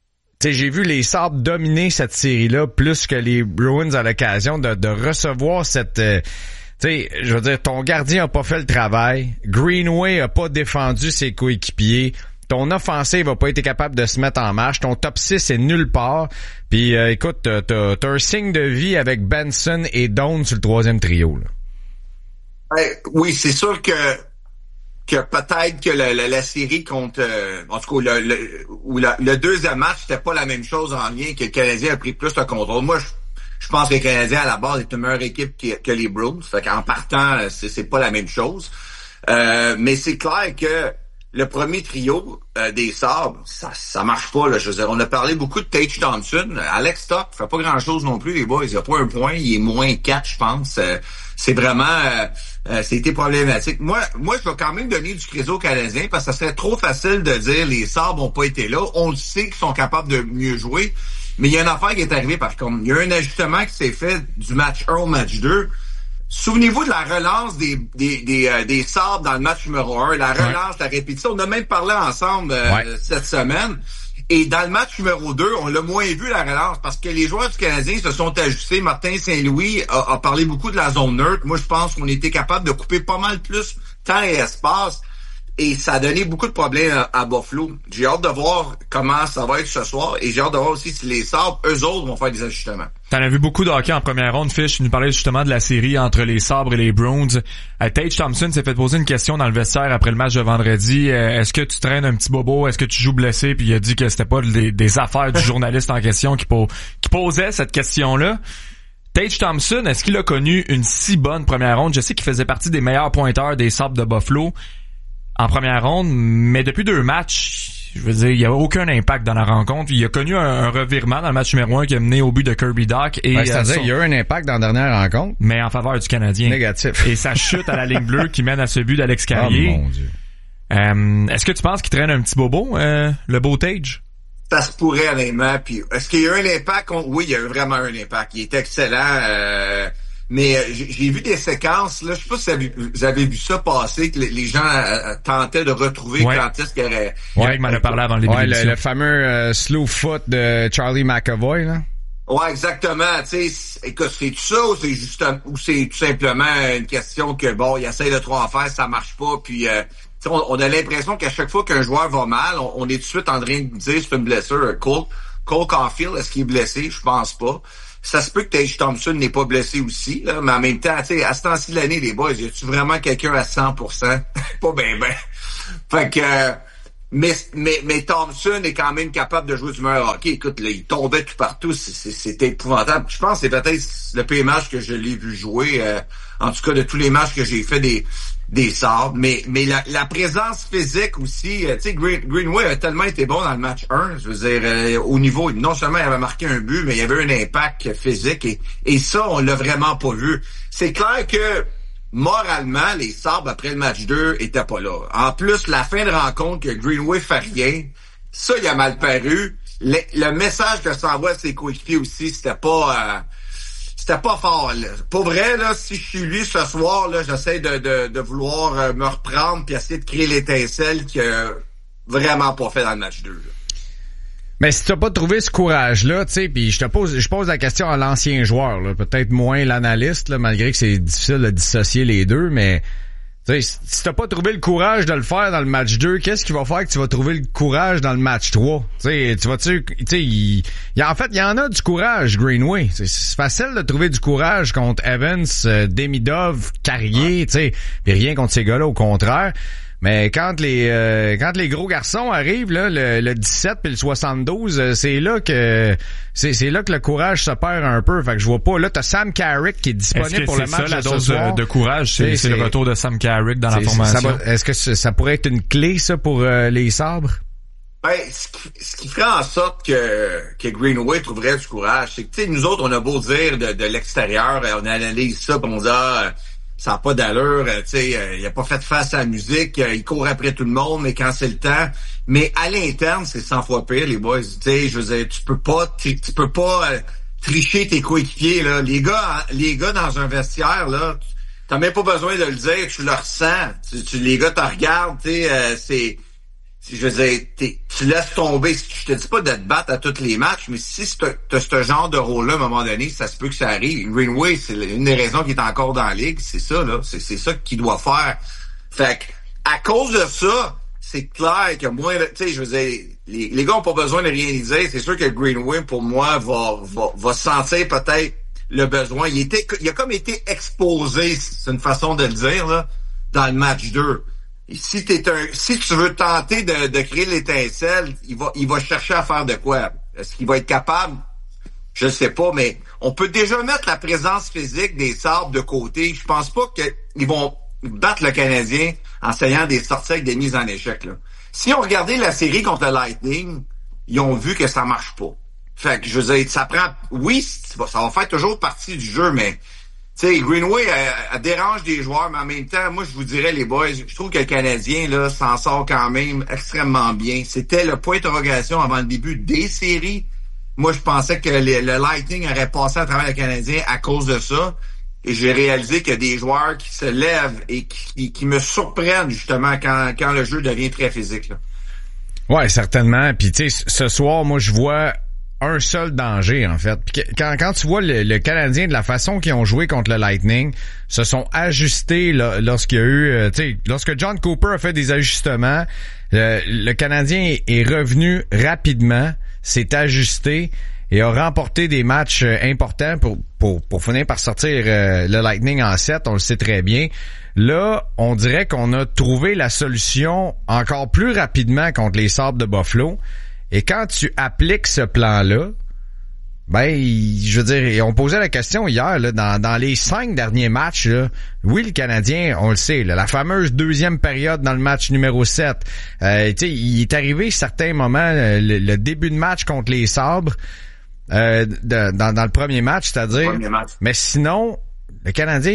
vu les Sabres dominer cette série-là plus que les Bruins à l'occasion de recevoir cette... tu sais, je veux dire, ton gardien a pas fait le travail. Greenway a pas défendu ses coéquipiers. Ton offensive a pas été capable de se mettre en marche. Ton top 6 est nulle part. Puis, écoute, t'as un signe de vie avec Benson et Doan sur le 3e trio. Là. Oui, c'est sûr que peut-être que la série contre... en tout cas, le deuxième match, c'était pas la même chose en lien que le Canadien a pris plus de contrôle. Moi, je pense que les Canadiens, à la base, est une meilleure équipe que les Bruins. Fait qu'en partant, c'est pas la même chose. Mais c'est clair que le premier trio des Sabres, ça marche pas. Là. Je veux dire, on a parlé beaucoup de Tage Thompson. Alex Stock fait pas grand-chose non plus, les boys. Il a pas un point. Il est moins 4, je pense. C'est vraiment... c'était problématique. Moi, je vais quand même donner du crédit aux Canadiens parce que ça serait trop facile de dire les Sabres ont pas été là. On le sait qu'ils sont capables de mieux jouer. Mais il y a une affaire qui est arrivée par contre. Il y a un ajustement qui s'est fait du match 1 au match 2. Souvenez-vous de la relance des Sabres dans le match numéro 1, la relance, la répétition. On a même parlé ensemble cette semaine. Et dans le match numéro 2, on l'a moins vu la relance parce que les joueurs du Canadien se sont ajustés. Martin Saint-Louis a parlé beaucoup de la zone neutre. Moi, je pense qu'on était capable de couper pas mal plus temps et espace. Et ça a donné beaucoup de problèmes à Buffalo. J'ai hâte de voir comment ça va être ce soir. Et j'ai hâte de voir aussi si les Sabres, eux autres, vont faire des ajustements. T'en as vu beaucoup de hockey en première ronde, Fish. Tu nous parlais justement de la série entre les Sabres et les Bruins. Tage Thompson s'est fait poser une question dans le vestiaire après le match de vendredi. Est-ce que tu traînes un petit bobo? Est-ce que tu joues blessé? Puis il a dit que c'était pas des affaires du journaliste en question qui posait cette question-là. Tage Thompson, est-ce qu'il a connu une si bonne première ronde? Je sais qu'il faisait partie des meilleurs pointeurs des Sabres de Buffalo en première ronde, mais depuis 2 matchs, je veux dire, il n'y a aucun impact dans la rencontre. Il a connu un revirement dans le match numéro 1 qui a mené au but de Kirby Dach. C'est-à-dire il y a eu un impact dans la dernière rencontre. Mais en faveur du Canadien. Négatif. Et sa chute à la ligne bleue qui mène à ce but d'Alex Carrier. Oh mon Dieu. Est-ce que tu penses qu'il traîne un petit bobo, le beau Tage? Ça se pourrait, honnêtement. Puis, est-ce qu'il y a eu un impact? Oui, il y a eu vraiment un impact. Il est excellent. Mais j'ai vu des séquences, là, je sais pas si vous avez vu ça passer, que les gens tentaient de retrouver quand est-ce qu'il y aurait... Ouais, il m'en a parlé avant le début de l'émission. Le fameux slow foot de Charlie McAvoy, là. Ouais, exactement. Tu sais, écoute, c'est tout ça ou c'est tout simplement une question que, bon, il essaie de trop en faire, ça marche pas, puis on a l'impression qu'à chaque fois qu'un joueur va mal, on est tout de suite en train de dire c'est une blessure. Cole Caulfield, est-ce qu'il est blessé? Je pense pas. Ça se peut que Tage Thompson n'est pas blessé aussi, là, mais en même temps, tu sais, à ce temps-ci de l'année, les boys, y a-tu vraiment quelqu'un à 100%? Pas ben. Fait que, mais Thompson est quand même capable de jouer du meilleur hockey. Écoute, là, il tombait tout partout, c'était épouvantable. Je pense que c'est peut-être le pire match que je l'ai vu jouer, en tout cas de tous les matchs que j'ai fait des Sabres, mais la présence physique aussi, tu sais, Greenway a tellement été bon dans le match 1, je veux dire, au niveau, non seulement il avait marqué un but, mais il y avait un impact physique, et ça, on l'a vraiment pas vu. C'est clair que, moralement, les Sabres, après le match 2, étaient pas là. En plus, la fin de rencontre, que Greenway fait rien, ça, il a mal paru. Le message que ça envoie à ses coéquipiers aussi, c'était pas fort, là. Pour vrai, là, si je suis lui ce soir, là, j'essaie de vouloir me reprendre puis essayer de créer l'étincelle qu'il a vraiment pas fait dans le match 2, là. Mais si t'as pas trouvé ce courage-là, tu sais, puis je pose la question à l'ancien joueur, là, peut-être moins l'analyste, là, malgré que c'est difficile de dissocier les deux, mais tu sais, si t'as pas trouvé le courage de le faire dans le match 2, qu'est-ce qui va faire que tu vas trouver le courage dans le match 3? Tu sais, en fait, il y en a du courage, Greenway. C'est facile de trouver du courage contre Evans, Demidov, Carrier, tu sais, puis rien contre ces gars-là, au contraire. Mais quand les gros garçons arrivent, là, le 17 puis le 72, c'est là que le courage se perd un peu. Fait que je vois pas. Là, t'as Sam Carrick qui est disponible pour le match. C'est ça, la dose de courage, c'est le retour de Sam Carrick dans la formation. Est-ce que ça pourrait être une clé, ça, pour les Sabres? Ben, ce qui ferait en sorte que Greenway trouverait du courage, c'est que, tu sais, nous autres, on a beau dire de l'extérieur, on analyse ça, pis on dit, ça n'a pas d'allure, tu sais, il a pas fait face à la musique, il court après tout le monde, mais quand c'est le temps. Mais à l'interne, c'est 100 fois pire, les boys. Tu sais, je veux dire, tu peux pas tricher tes coéquipiers, là. Les gars dans un vestiaire, là, t'as même pas besoin de le dire, tu le ressens. Les gars te regardent, tu sais, je veux dire, tu laisses tomber. Je te dis pas de te battre à tous les matchs, mais si t'as ce genre de rôle-là, à un moment donné, ça se peut que ça arrive. Greenway, c'est une des raisons qu'il est encore dans la ligue, c'est ça, là. C'est ça qu'il doit faire. Fait que, à cause de ça, c'est clair que moi, tu sais, je veux dire, les gars ont pas besoin de rien dire. C'est sûr que Greenway, pour moi, va sentir peut-être le besoin. Il a comme été exposé, c'est une façon de le dire, là, dans le match 2. Et si tu veux tenter de créer l'étincelle, il va chercher à faire de quoi? Est-ce qu'il va être capable? Je ne sais pas, mais on peut déjà mettre la présence physique des Sabres de côté. Je pense pas qu'ils vont battre le Canadien en essayant des sorties avec des mises en échec, là. Si on regardait la série contre le Lightning, ils ont vu que ça marche pas. Fait que, je veux dire, ça prend, oui, ça va faire toujours partie du jeu, mais, tu sais, Greenway, elle dérange des joueurs, mais en même temps, moi, je vous dirais, les boys, je trouve que le Canadien, là, s'en sort quand même extrêmement bien. C'était le point d'interrogation avant le début des séries. Moi, je pensais que le Lightning aurait passé à travers le Canadien à cause de ça. Et j'ai réalisé qu'il y a des joueurs qui se lèvent et qui me surprennent, justement, quand le jeu devient très physique, là. Ouais, certainement. Puis, tu sais, ce soir, moi, je vois un seul danger, en fait. Puis quand tu vois le Canadien, de la façon qu'ils ont joué contre le Lightning, se sont ajustés là, lorsqu'il y a eu, tu sais, lorsque John Cooper a fait des ajustements, le Canadien est revenu rapidement, s'est ajusté et a remporté des matchs importants pour finir par sortir le Lightning en 7, on le sait très bien. Là, on dirait qu'on a trouvé la solution encore plus rapidement contre les Sabres de Buffalo. Et quand tu appliques ce plan-là, ben, je veux dire, on posait la question hier, là, dans les 5 derniers matchs, là, oui, le Canadien, on le sait, là, la fameuse deuxième période dans le match numéro 7, tu sais, il est arrivé certains moments, le début de match contre les Sabres, dans le premier match, c'est-à-dire, mais sinon, le Canadien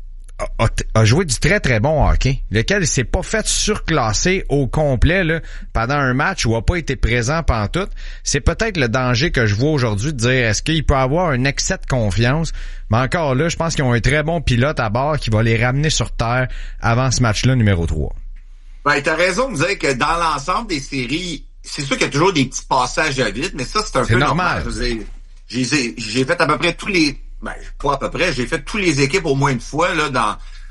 a joué du très très bon hockey, lequel s'est pas fait surclasser au complet là pendant un match où a pas été présent pantoute. C'est peut-être le danger que je vois aujourd'hui de dire est-ce qu'il peut avoir un excès de confiance, mais encore là, je pense qu'ils ont un très bon pilote à bord qui va les ramener sur terre avant ce match-là numéro 3. Ben, t'as raison de dire que dans l'ensemble des séries, c'est sûr qu'il y a toujours des petits passages à vide, mais ça, c'est un peu normal. J'ai fait à peu près tous les... Ben, pas à peu près, j'ai fait tous les équipes au moins une fois, là,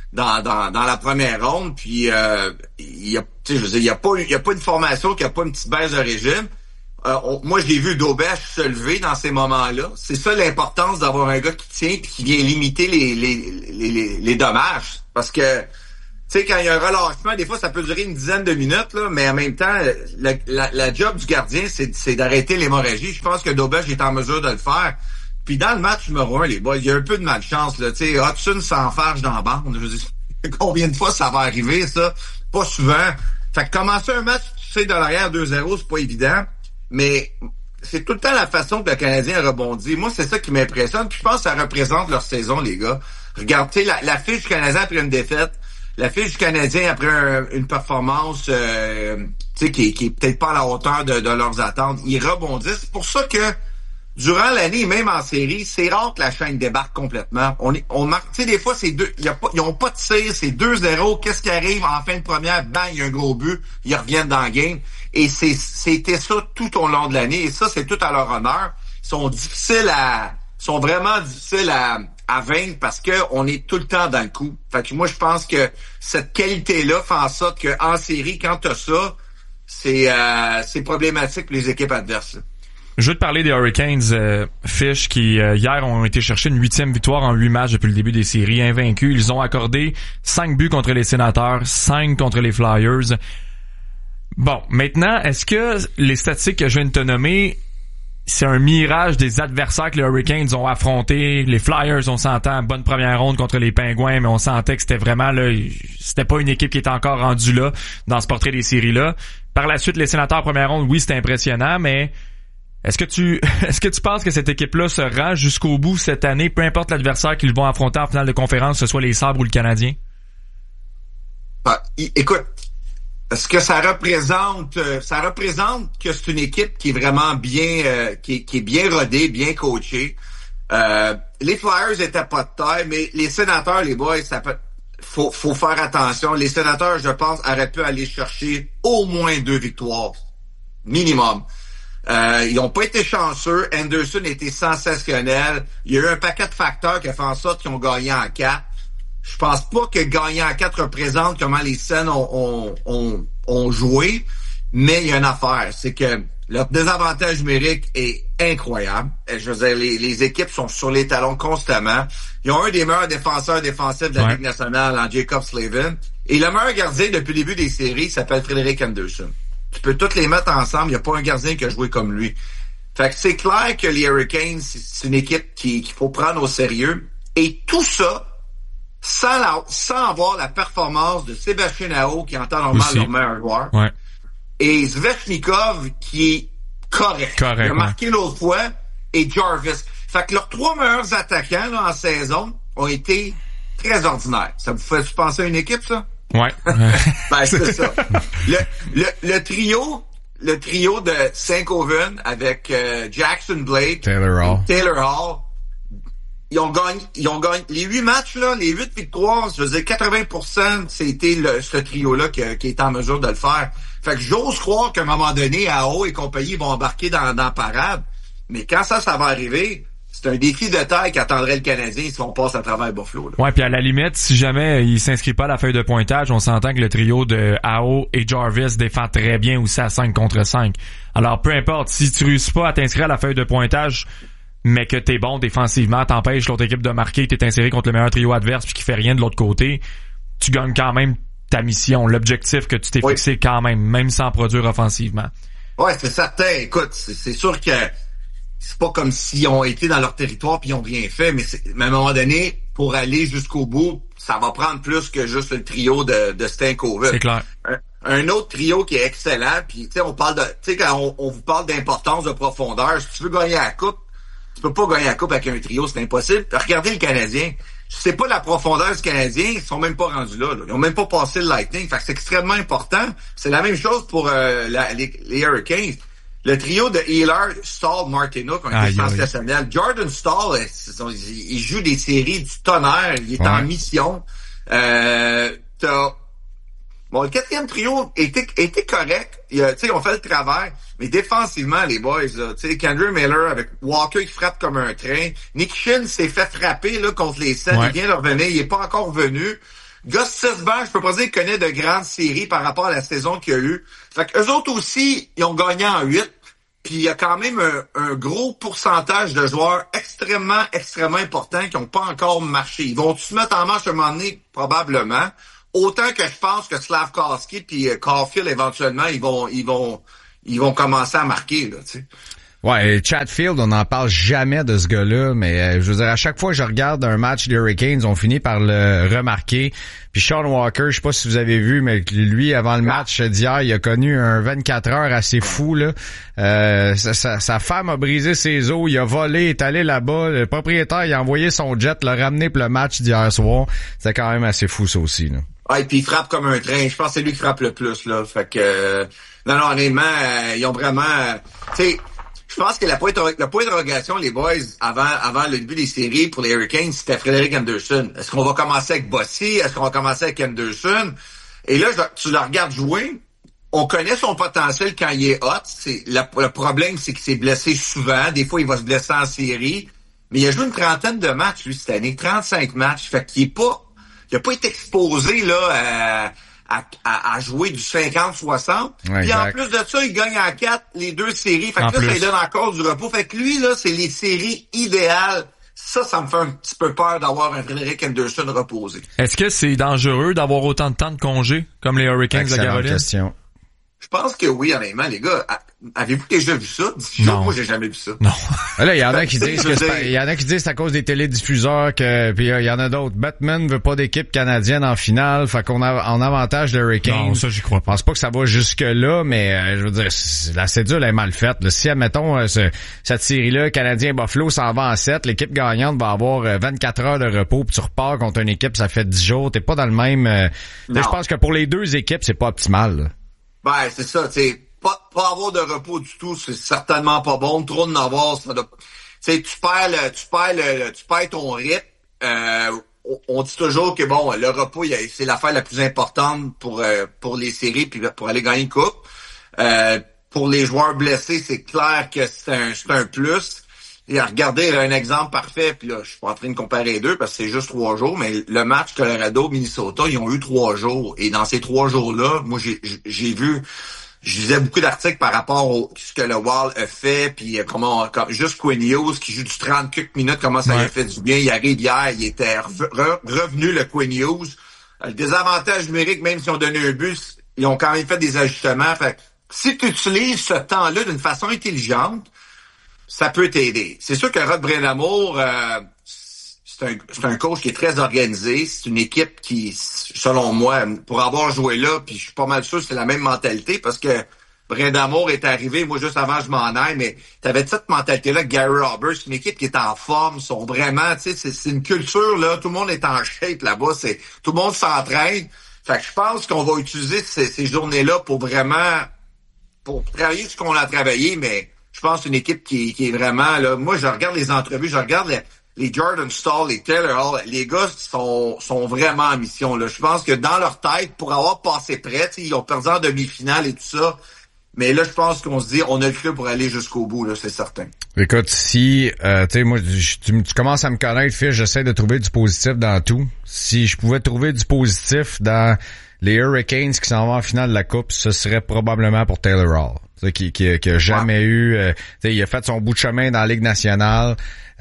dans la première ronde, puis il y a pas une formation qui a pas une petite baisse de régime. Moi, j'ai vu Dobech se lever dans ces moments-là. C'est ça l'importance d'avoir un gars qui tient et qui vient limiter les dommages. Parce que, tu sais, quand il y a un relâchement, des fois, ça peut durer une dizaine de minutes, là, mais en même temps, la job du gardien, c'est d'arrêter l'hémorragie. Je pense que Dobech est en mesure de le faire. Puis dans le match numéro 1, les boys, il y a un peu de malchance, là. Tu sais, Hudson s'enfarge dans la bande. Je veux dire, combien de fois ça va arriver, ça? Pas souvent. Fait que commencer un match, tu sais, de l'arrière 2-0, c'est pas évident. Mais c'est tout le temps la façon que le Canadien rebondit. Moi, c'est ça qui m'impressionne. Puis je pense que ça représente leur saison, les gars. Regardez la fiche du Canadien après une défaite, la fiche du Canadien après une performance tu sais, qui est peut-être pas à la hauteur de leurs attentes. Ils rebondissent. C'est pour ça que durant l'année, même en série, c'est rare que la chaîne débarque complètement. On marque, tu sais, des fois, ils ont pas de tir, c'est 2-0. Qu'est-ce qui arrive en fin de première? Bang, il y a un gros but. Ils reviennent dans le game. Et c'était ça tout au long de l'année. Et ça, c'est tout à leur honneur. Ils sont vraiment difficiles à vaincre parce que on est tout le temps dans le coup. Fait que moi, je pense que cette qualité-là fait en sorte qu'en série, quand t'as ça, c'est problématique pour les équipes adverses. Je veux te parler des Hurricanes, Fish, qui hier ont été chercher une 8e victoire en 8 matchs depuis le début des séries, invaincus. Ils ont accordé 5 buts contre les Sénateurs, 5 contre les Flyers. Bon, maintenant, est-ce que les statistiques que je viens de te nommer, c'est un mirage des adversaires que les Hurricanes ont affrontés? Les Flyers, on s'entend, bonne première ronde contre les Pingouins, mais on sentait que c'était vraiment là, c'était pas une équipe qui était encore rendue là dans ce portrait des séries-là. Par la suite, les Sénateurs première ronde, oui, c'était impressionnant, mais est-ce que tu penses que cette équipe-là se rend jusqu'au bout cette année, peu importe l'adversaire qu'ils vont affronter en finale de conférence, que ce soit les Sabres ou le Canadien? Écoute, ce que ça représente que c'est une équipe qui est vraiment bien, qui est bien rodée, bien coachée. Les Flyers étaient pas de taille, mais les Sénateurs, les boys, faut faire attention. Les Sénateurs, je pense, auraient pu aller chercher au moins 2 victoires. Minimum. Ils n'ont pas été chanceux. Anderson était sensationnel. Il y a eu un paquet de facteurs qui a fait en sorte qu'ils ont gagné en 4. Je pense pas que gagner en 4 représente comment les Sens ont joué, mais il y a une affaire, c'est que leur désavantage numérique est incroyable. Je veux dire, les équipes sont sur les talons constamment. Ils ont un des meilleurs défenseurs défensifs de la Ligue nationale en Jacob Slavin. Et le meilleur gardien depuis le début des séries s'appelle Frederik Anderson. Tu peux toutes les mettre ensemble, il n'y a pas un gardien qui a joué comme lui. Fait que c'est clair que les Hurricanes, c'est une équipe qu'il faut prendre au sérieux. Et tout ça, sans avoir la performance de Sébastien Aho, qui entend normalement leur meilleur joueur. Ouais. Et Svechnikov, qui est correct. Il a marqué l'autre fois, et Jarvis. Fait que leurs 3 meilleurs attaquants là, en saison ont été très ordinaires. Ça vous fait penser à une équipe, ça? Ouais. Ben, c'est ça. Le trio de Saint-Coven avec Jackson Blake, Taylor Hall, ils ont gagné les 8 matchs, là, les 8 victoires, je veux dire, 80%, c'était ce trio-là qui est en mesure de le faire. Fait que j'ose croire qu'à un moment donné, AO et compagnie vont embarquer dans la parade. Mais quand ça va arriver, c'est un défi de taille qu'attendrait le Canadien si on passe à travers Buffalo. Là. Ouais, puis à la limite, si jamais il s'inscrit pas à la feuille de pointage, on s'entend que le trio de AO et Jarvis défend très bien aussi à 5 contre 5. Alors, peu importe, si tu réussis pas à t'inscrire à la feuille de pointage, mais que t'es bon défensivement, t'empêches l'autre équipe de marquer, t'es inséré contre le meilleur trio adverse puis qui fait rien de l'autre côté, tu gagnes quand même ta mission, l'objectif que tu t'es fixé quand même sans produire offensivement. Ouais, c'est certain. Écoute, c'est sûr que c'est pas comme s'ils ont été dans leur territoire puis ils ont rien fait, mais à un moment donné, pour aller jusqu'au bout, ça va prendre plus que juste le trio de Stankovic. C'est clair. Un autre trio qui est excellent, puis tu sais, on parle de, tu sais, quand on vous parle d'importance de profondeur, si tu veux gagner la coupe, tu peux pas gagner la coupe avec un trio, c'est impossible. Regardez le Canadien. C'est pas la profondeur du Canadien, ils sont même pas rendus là. Ils ont même pas passé le Lightning. Fait que c'est extrêmement important. C'est la même chose pour les Hurricanes. Le trio de Ehlers, Stahl, Martinook ont été sensationnels. Jordan Stahl, il joue des séries du tonnerre. Il est en mission. Bon, le 4e trio était correct. Tu sais, ils ont fait le travail. Mais défensivement, les boys, tu sais, Kendra Miller avec Walker qui frappe comme un train. Nick Shin s'est fait frapper, là, contre les Sens. Il vient de revenir. Il est pas encore venu. Gus Sisberg, je peux pas dire qu'il connaît de grandes séries par rapport à la saison qu'il y a eu. Fait qu'eux autres aussi, ils ont gagné en 8. Puis il y a quand même un gros pourcentage de joueurs extrêmement importants qui n'ont pas encore marché. Ils vont se mettre en marche à un moment donné, probablement. Autant que je pense que Slavkovski puis Caulfield, éventuellement, ils vont commencer à marquer, là, tu sais. Ouais, Chatfield, on n'en parle jamais de ce gars-là, mais je veux dire, à chaque fois que je regarde un match des Hurricanes, on finit par le remarquer. Puis Sean Walker, je sais pas si vous avez vu, mais lui, avant le match d'hier, il a connu un 24 heures assez fou, là. Sa femme a brisé ses os, il a volé, est allé là-bas, le propriétaire, il a envoyé son jet, l'a ramené pour le match d'hier soir. C'était quand même assez fou, ça aussi, là. Ah, et puis il frappe comme un train. Je pense que c'est lui qui frappe le plus, là. Fait que, non, honnêtement, ils ont vraiment, tu sais, je pense que le point d'interrogation, les boys, avant le début des séries pour les Hurricanes, c'était Frédéric Anderson. Est-ce qu'on va commencer avec Bossy? Est-ce qu'on va commencer avec Anderson? Et là, tu le regardes jouer. On connaît son potentiel quand il est hot. Le problème, c'est qu'il s'est blessé souvent. Des fois, il va se blesser en série. Mais il a joué une trentaine de matchs, lui, cette année. 35 matchs. Fait qu'il il a pas été exposé, là, à jouer du 50-60. Ouais, puis en plus de ça, il gagne en 4 les 2 séries. Fait que là, ça lui donne encore du repos. Fait que lui, là, c'est les séries idéales. Ça me fait un petit peu peur d'avoir un Frédéric Anderson reposé. Est-ce que c'est dangereux d'avoir autant de temps de congé comme les Hurricanes de Caroline? Question. Je pense que oui, honnêtement, les gars. Avez-vous déjà vu ça? Non. Moi, j'ai jamais vu ça. Non. Là, il y en a qui disent que c'est à cause des télédiffuseurs que, puis il y en a d'autres. Batman veut pas d'équipe canadienne en finale, fait qu'on a en avantage de Hurricanes. Non, ça, j'y crois pas. Je pense pas que ça va jusque là, mais je veux dire, la cédule est mal faite. Là. Si, admettons, cette série-là, Canadien-Buffalo s'en va en 7, l'équipe gagnante va avoir 24 heures de repos, puis tu repars contre une équipe, ça fait 10 jours. T'es pas dans le même... je pense que pour les deux équipes, c'est pas optimal. Là. Ben, c'est ça, tu sais. Pas avoir de repos du tout, c'est certainement pas bon. Trop de n'avoir, ça doit... Tu sais, tu perds ton rythme. On dit toujours que bon, le repos, c'est l'affaire la plus importante pour les séries puis pour aller gagner une coupe. Pour les joueurs blessés, c'est clair que c'est un plus. Et regardez un exemple parfait, puis là, je suis pas en train de comparer les deux parce que c'est juste 3 jours, mais le match Colorado-Minnesota, ils ont eu 3 jours. Et dans ces 3 jours-là, moi, j'ai vu... Je lisais beaucoup d'articles par rapport à ce que le Wild a fait, puis juste Quinn Hughes qui joue du 30 quelques minutes, comment ça lui a fait du bien. Il arrive hier, il était revenu le Quinn Hughes. Le désavantage numérique, même si on donné un but, ils ont quand même fait des ajustements. Fait que, si tu utilises ce temps-là d'une façon intelligente, ça peut t'aider. C'est sûr que Rod Brind'Amour, c'est un coach qui est très organisé. C'est une équipe qui, selon moi, pour avoir joué là, puis je suis pas mal sûr que c'est la même mentalité parce que Brind'Amour est arrivé, moi juste avant je m'en aille, mais t'avais cette mentalité-là, Gary Roberts, une équipe qui est en forme, sont vraiment, tu sais, c'est une culture, là, tout le monde est en shape là-bas, tout le monde s'entraîne. Fait que je pense qu'on va utiliser ces journées-là pour travailler ce qu'on a travaillé, mais je pense une équipe qui est vraiment, là, moi je regarde les entrevues, je regarde les Jordan Staal, les Taylor Hall, les gars sont vraiment en mission, là. Je pense que dans leur tête, pour avoir passé près, ils ont perdu en demi-finale et tout ça. Mais là, je pense qu'on se dit, on a le cru pour aller jusqu'au bout, là, c'est certain. Écoute, si, tu sais, moi, tu commences à me connaître, Fish, j'essaie de trouver du positif dans tout. Si je pouvais trouver du positif dans les Hurricanes qui s'en vont en finale de la Coupe, ce serait probablement pour Taylor Hall. Qui a jamais eu, il a fait son bout de chemin dans la Ligue nationale,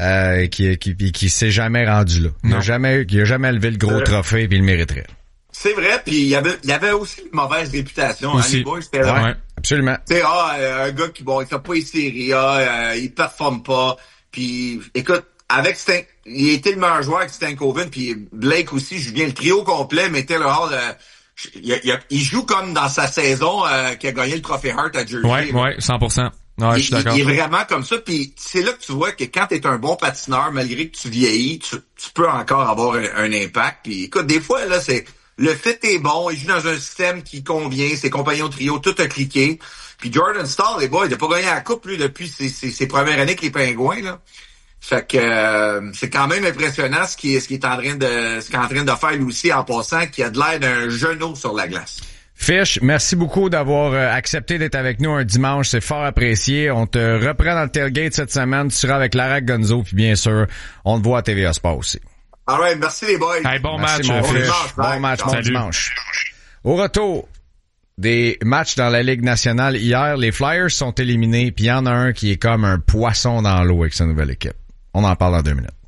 qui s'est jamais rendu là. Il a jamais levé le gros trophée puis il le mériterait. C'est vrai, puis il y avait aussi une mauvaise réputation, hein, les boys, c'était là. Ouais, absolument. Tu sais, un gars qui, bon, il fait pas les séries, il performe pas, puis écoute, il était le meilleur joueur avec Stankoven, puis Blake aussi, Julien, le trio complet, mais Taylor Hall, il joue comme dans sa saison qui a gagné le trophée Hart à Jersey. Ouais, 100%. Ouais, je suis d'accord. Il est vraiment comme ça, puis c'est là que tu vois que quand t'es un bon patineur, malgré que tu vieillis, tu peux encore avoir un impact. Puis écoute, des fois, là, le fit est bon, il joue dans un système qui convient, ses compagnons de trio, tout a cliqué. Puis Jordan Staal, les boys, il a pas gagné la coupe, lui, depuis ses premières années avec les Pingouins, là. Fait que c'est quand même impressionnant ce qu'il est en train de faire lui aussi en passant, qui a de l'air d'un genou sur la glace. Fish, merci beaucoup d'avoir accepté d'être avec nous un dimanche, c'est fort apprécié. On te reprend dans le tailgate cette semaine, tu seras avec Lara Gonzo, puis bien sûr, on te voit à TVA Sport aussi. All right, merci les boys. Hey, bon merci, match, mon Fish. Fish. Bon match, bon dimanche. Au retour des matchs dans la Ligue nationale hier, les Flyers sont éliminés, puis il y en a un qui est comme un poisson dans l'eau avec sa nouvelle équipe. On en parle dans 2 minutes.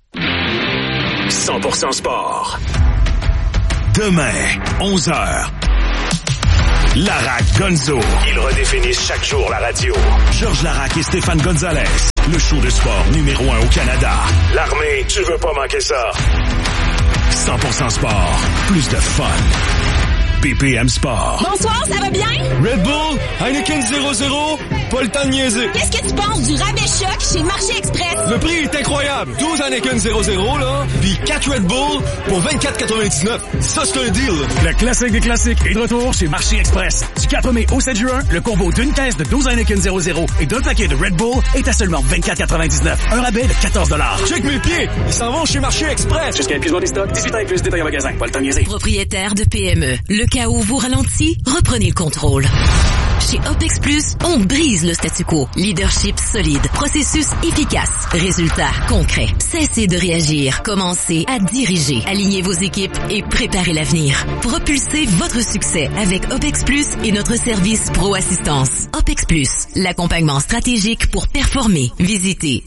100% sport. Demain, 11h. Larac Gonzo. Ils redéfinissent chaque jour la radio. Georges Larac et Stéphane Gonzalez. Le show de sport numéro 1 au Canada. L'armée, tu veux pas manquer ça. 100% sport. Plus de fun. BPM Sport. Bonsoir, ça va bien? Red Bull, Heineken 0.0, pas le temps de niaiser. Qu'est-ce que tu penses du rabais choc chez Marché Express? Le prix est incroyable. 12 Heineken 0.0, là, puis 4 Red Bull pour 24,99. Ça, c'est un deal. Le classique des classiques est de retour chez Marché Express. Du 4 mai au 7 juin, le combo d'une caisse de 12 Heineken 0.0 et d'un paquet de Red Bull est à seulement 24,99. Un rabais de 14 $. Check mes pieds. Ils s'en vont chez Marché Express. Jusqu'à épuisement des stocks, 18 ans et plus, détail en magasin. Pas le temps de niaiser. Propriétaire de PME. Le chaos vous ralentit, reprenez le contrôle. Chez OPEX Plus, on brise le statu quo. Leadership solide, processus efficace, résultats concrets. Cessez de réagir, commencez à diriger. Alignez vos équipes et préparez l'avenir. Propulsez votre succès avec OPEX Plus et notre service Pro Assistance. OPEX Plus, l'accompagnement stratégique pour performer. Visitez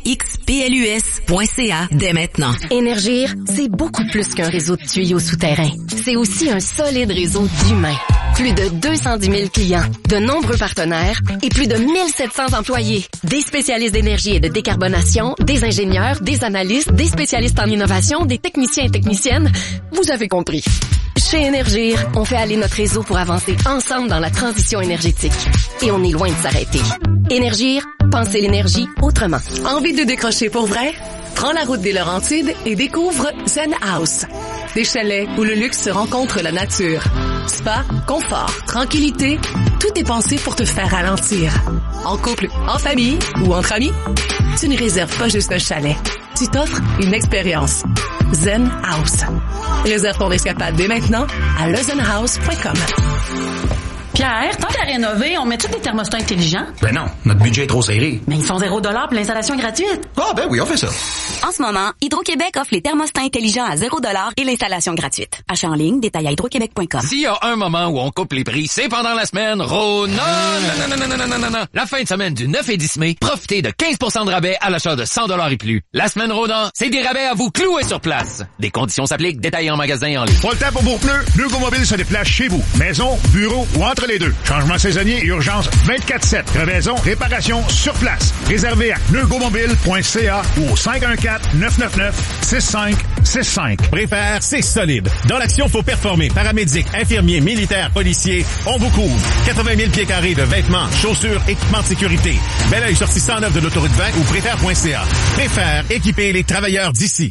opexplus.ca dès maintenant. Énergir, c'est beaucoup plus qu'un réseau de tuyaux souterrains. C'est aussi un solide réseau d'humains. Plus de 210 000 clients, de nombreux partenaires et plus de 1700 employés. Des spécialistes d'énergie et de décarbonation, des ingénieurs, des analystes, des spécialistes en innovation, des techniciens et techniciennes. Vous avez compris. Chez Énergir, on fait aller notre réseau pour avancer ensemble dans la transition énergétique. Et on est loin de s'arrêter. Énergir, pensez l'énergie autrement. Envie de décrocher pour vrai? Prends la route des Laurentides et découvre Zen House. Des chalets où le luxe se rencontre la nature. Spa, confort, tranquillité, tout est pensé pour te faire ralentir. En couple, en famille ou entre amis, tu ne réserves pas juste un chalet. Tu t'offres une expérience. Zen House. Réserve ton escapade dès maintenant à lezenhouse.com. Pierre, tant qu'à rénover, on met tous des thermostats intelligents? Ben non, notre budget est trop serré. Mais ils font 0$ pour l'installation gratuite. Ah ben oui, on fait ça. En ce moment, Hydro-Québec offre les thermostats intelligents à 0$ et l'installation gratuite. Achat en ligne, détail à hydroquebec.com. S'il y a un moment où on coupe les prix, c'est pendant la semaine non. La fin de semaine du 9 et 10 mai, profitez de 15% de rabais à l'achat de 100$ et plus. La semaine Rona, c'est des rabais à vous clouer sur place. Des conditions s'appliquent, détaillés en magasin et en ligne. Pas le temps pour vos pneus, Neugo Mobile se déplace chez vous. Maison, bureau ou entre les deux. Changement saisonnier et urgence 24/7. Crevaison, réparation sur place. Réservé à neugomobile.ca ou au 514-999-6565. Préfère, c'est solide. Dans l'action, faut performer. Paramédic, infirmier, militaire, policier, on vous couvre. 80 000 pieds carrés de vêtements, chaussures, équipements de sécurité. Bel oeil sortie 109 de l'autoroute 20 ou préfère.ca. Préfère, équiper les travailleurs d'ici.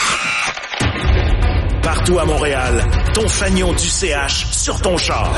Partout à Montréal, ton fanion du CH sur ton char.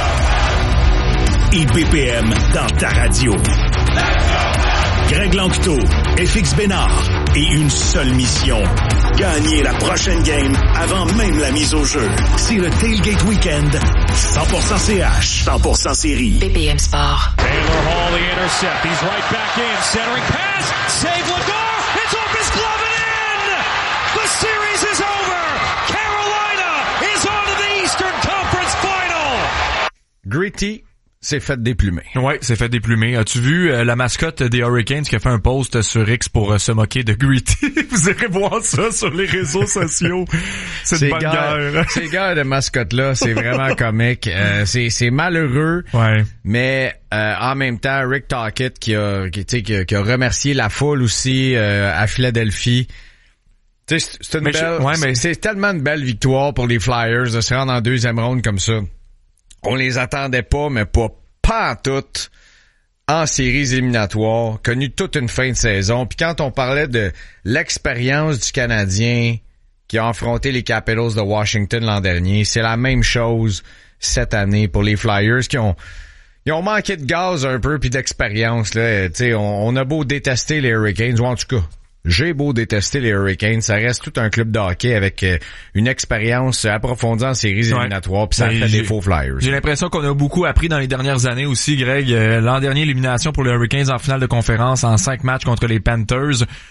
IBPM dans ta radio. Greg Lanctot, FX Bénard et une seule mission. Gagner la prochaine game avant même la mise au jeu. C'est le Tailgate Weekend. 100% CH, 100% série. BPM Sport. Taylor Hall, the intercept. He's right back in. Centering pass. Save Lador. It's off his glove and in. The series is over. Carolina is on to the Eastern Conference Final. Gritty s'est fait déplumer. Ouais, s'est fait déplumer. As-tu vu la mascotte des Hurricanes qui a fait un post sur X pour se moquer de Gritty? Vous irez voir ça sur les réseaux sociaux. C'est bonne guerre. Ces gars de mascotte-là, c'est vraiment comique. C'est malheureux. Ouais. Mais en même temps, Rick Tocchet qui a remercié la foule aussi à Philadelphie. C'est une belle, c'est tellement une belle victoire pour les Flyers de se rendre en deuxième ronde comme ça. On les attendait pas, mais pas en tout en séries éliminatoires, connu toute une fin de saison. Puis quand on parlait de l'expérience du Canadien qui a affronté les Capitals de Washington l'an dernier, c'est la même chose cette année pour les Flyers qui ont manqué de gaz un peu puis d'expérience là. Tu sais, on a beau détester les Hurricanes, ou en tout cas, j'ai beau détester les Hurricanes, ça reste tout un club de hockey avec une expérience approfondie en séries éliminatoires, puis ça fait des faux Flyers. J'ai l'impression qu'on a beaucoup appris dans les dernières années aussi, Greg. L'an dernier, élimination pour les Hurricanes en finale de conférence en 5 matchs contre les Panthers.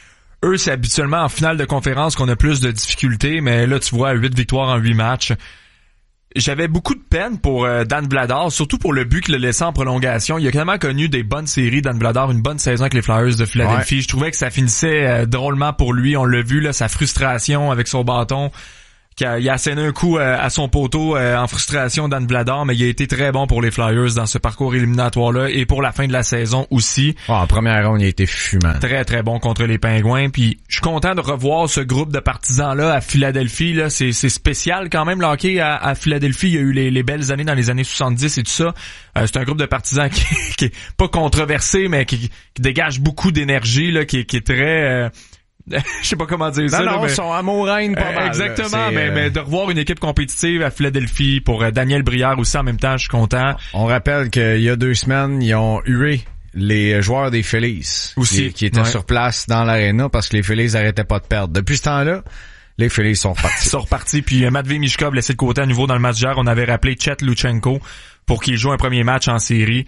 eux, c'est habituellement en finale de conférence qu'on a plus de difficultés, mais là, tu vois, 8 victoires en 8 matchs. J'avais beaucoup de peine pour Dan Vladar, surtout pour le but qu'il a laissé en prolongation. Il a quand même connu des bonnes séries, Dan Vladar, une bonne saison avec les Flyers de Philadelphie. Ouais. Je trouvais que ça finissait drôlement pour lui. On l'a vu, là, sa frustration avec son bâton. Il a asséné un coup à son poteau en frustration, Dan Vladar, mais il a été très bon pour les Flyers dans ce parcours éliminatoire-là et pour la fin de la saison aussi. Oh, en première ronde, il a été fumant. Très, très bon contre les Pingouins. Puis je suis content de revoir ce groupe de partisans-là à Philadelphie. Là, c'est spécial quand même, le hockey à Philadelphie. Il y a eu les belles années dans les années 70 et tout ça. C'est un groupe de partisans qui est pas controversé, mais qui dégage beaucoup d'énergie, là, qui est très... je sais pas comment dire ça. Non, mais... ils sont amoureux pas mal. Exactement, mais de revoir une équipe compétitive à Philadelphie pour Daniel Brière aussi en même temps, je suis content. On rappelle qu'il y a 2 semaines, ils ont hué les joueurs des Phillies aussi, qui étaient sur place dans l'aréna parce que les Phillies arrêtaient pas de perdre. Depuis ce temps-là, les Phillies sont repartis. Ils sont repartis, puis Matvei Michkov laissé de côté à nouveau dans le match d'hier. On avait rappelé Chet Luchenko pour qu'il joue un premier match en série.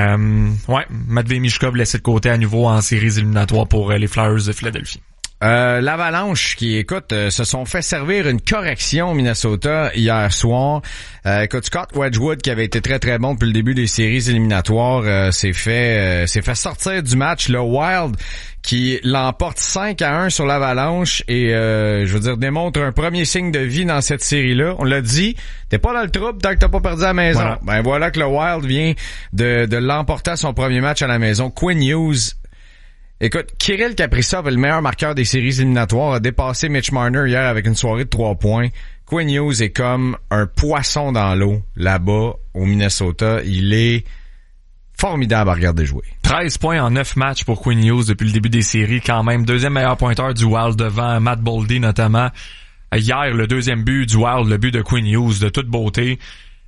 Matvei Michkov laissé de côté à nouveau en séries éliminatoires pour les Flyers de Philadelphie. L'Avalanche qui, écoute, se sont fait servir une correction au Minnesota hier soir. Écoute, Scott Wedgwood, qui avait été très très bon depuis le début des séries éliminatoires, s'est fait sortir du match. Le Wild qui l'emporte 5-1 sur l'Avalanche et démontre un premier signe de vie dans cette série-là. On l'a dit, t'es pas dans le trouble tant que t'as pas perdu à la maison. Voilà. Ben voilà que le Wild vient de l'emporter à son premier match à la maison. Quinn Hughes. Écoute, Kirill Kaprizov est le meilleur marqueur des séries éliminatoires, a dépassé Mitch Marner hier avec une soirée de 3 points. Quinn Hughes est comme un poisson dans l'eau là-bas au Minnesota. Il est formidable à regarder jouer. 13 points en 9 matchs pour Quinn Hughes depuis le début des séries quand même. Deuxième meilleur pointeur du Wild devant Matt Boldy notamment. Hier, le deuxième but du Wild, le but de Quinn Hughes de toute beauté.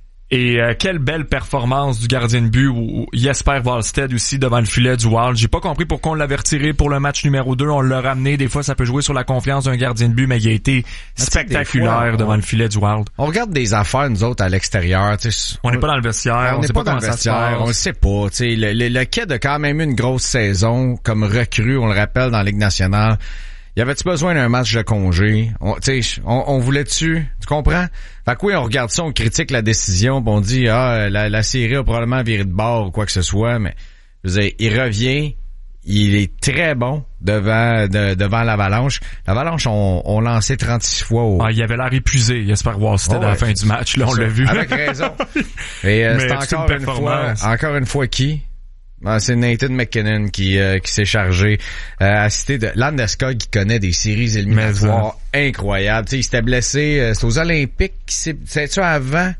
Et quelle belle performance du gardien de but ou Jesper Wallstedt aussi devant le filet du Wild. J'ai pas compris pourquoi on l'avait retiré pour le match numéro 2. On l'a ramené. Des fois, ça peut jouer sur la confiance d'un gardien de but, mais il a été spectaculaire devant le filet du Wild. On regarde des affaires, nous autres, à l'extérieur. On n'est pas dans le vestiaire. On n'est pas dans le vestiaire. On le sait pas. Le Kid a quand même eu une grosse saison comme recrue, on le rappelle, dans la Ligue nationale. Y avait-tu besoin d'un match de congé? On voulait-tu? Tu comprends? Fait que oui, on regarde ça, on critique la décision, pis on dit, la série a probablement viré de bord ou quoi que ce soit, mais, je veux dire, il revient, il est très bon devant l'Avalanche. L'Avalanche ont lancé 36 fois il avait l'air épuisé, Jesper Wallstedt à la fin du match, là, on l'a vu. Avec raison. Et c'est encore une fois qui? C'est Nathan McKinnon qui s'est chargé à citer de Landeskog qui connaît des séries éliminatoires incroyables. T'sais, il s'était blessé, c'était aux Olympiques, c'est-tu avant?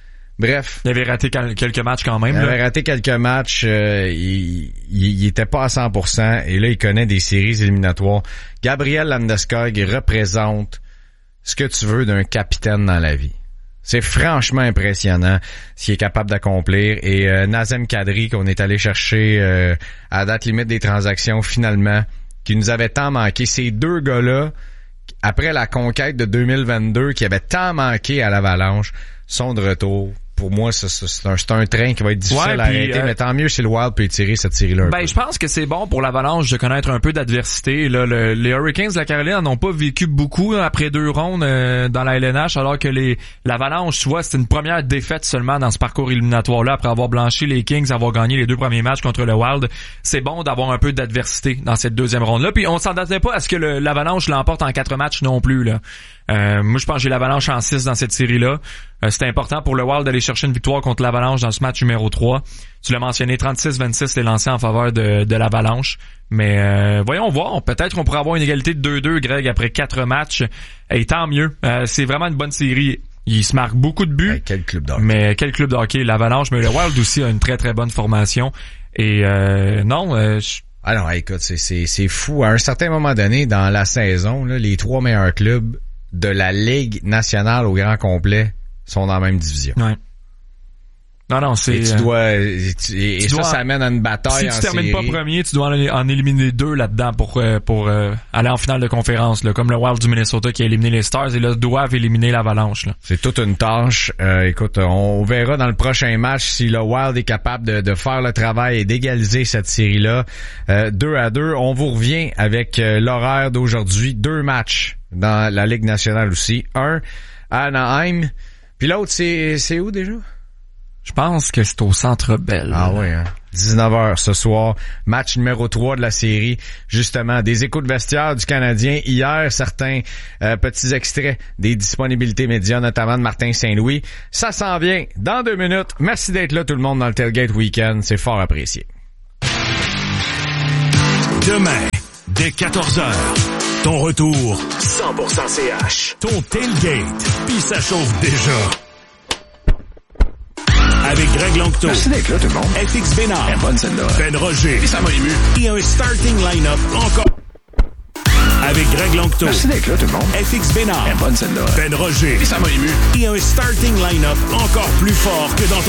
Bref. Il avait raté quelques matchs quand même. Il avait raté quelques matchs, il était pas à 100% et là il connaît des séries éliminatoires. Gabriel Landeskog représente ce que tu veux d'un capitaine dans la vie. C'est franchement impressionnant ce qu'il est capable d'accomplir. Et Nazem Kadri, qu'on est allé chercher à la date limite des transactions finalement, qui nous avait tant manqué. Ces deux gars-là, après la conquête de 2022, qui avait tant manqué à l'Avalanche, sont de retour. Pour moi, c'est un train qui va être difficile à arrêter, mais tant mieux si le Wild peut tirer cette série-là. Je pense que c'est bon pour l'Avalanche de connaître un peu d'adversité. Là, les Hurricanes de la Caroline n'ont pas vécu beaucoup après 2 rondes dans la LNH, alors que l'Avalanche, tu vois, c'est une première défaite seulement dans ce parcours éliminatoire-là après avoir blanchi les Kings, avoir gagné les 2 premiers matchs contre le Wild. C'est bon d'avoir un peu d'adversité dans cette deuxième ronde-là. Puis on s'attendait pas à ce que l'Avalanche l'emporte en 4 matchs non plus, là. Moi, je pense que j'ai l'Avalanche en 6 dans cette série-là. C'était important pour le Wild d'aller chercher une victoire contre l'Avalanche dans ce match numéro 3. Tu l'as mentionné, 36-26 les lancés en faveur de l'Avalanche. Mais voyons voir, peut-être qu'on pourrait avoir une égalité de 2-2, Greg, après 4 matchs. Et tant mieux. C'est vraiment une bonne série. Il se marque beaucoup de buts. Quel club de hockey. Mais quel club de hockey, l'Avalanche. Mais le Wild aussi a une très très bonne formation. Et Ah non, écoute, c'est fou. À un certain moment donné, dans la saison, là, les 3 meilleurs clubs de la Ligue nationale au grand complet sont dans la même division. Ouais. Non, c'est... Et ça amène à une bataille si tu termines pas premier, tu dois en éliminer 2 là-dedans pour aller en finale de conférence, là, comme le Wild du Minnesota qui a éliminé les Stars, et là, doivent éliminer l'Avalanche, là. C'est toute une tâche. Écoute, on verra dans le prochain match si le Wild est capable de faire le travail et d'égaliser cette série-là. 2-2. On vous revient avec l'horaire d'aujourd'hui. 2 matchs dans la Ligue nationale aussi. Un à Anaheim. Puis l'autre, c'est où déjà? Je pense que c'est au Centre Bell. Ah oui, hein? 19h ce soir, match numéro 3 de la série. Justement, des échos de vestiaire du Canadien. Hier, certains petits extraits des disponibilités médias, notamment de Martin Saint-Louis. Ça s'en vient dans 2 minutes. Merci d'être là tout le monde dans le Tailgate Weekend. C'est fort apprécié. Demain, dès 14h, ton retour 100% CH. Ton Tailgate, puis ça chauffe déjà. Avec Greg Longto. Merci d'être là, tout le monde. FX Bénard. Elle est bonne, celle-là. Ben Roger. Et ça m'a ému. Et un starting line-up encore. Avec Greg Longto. Merci d'être là, tout le monde. FX Bénard. Elle est bonne, celle-là. Ben Roger. Et ça m'a ému. Et un starting line-up encore plus fort que dans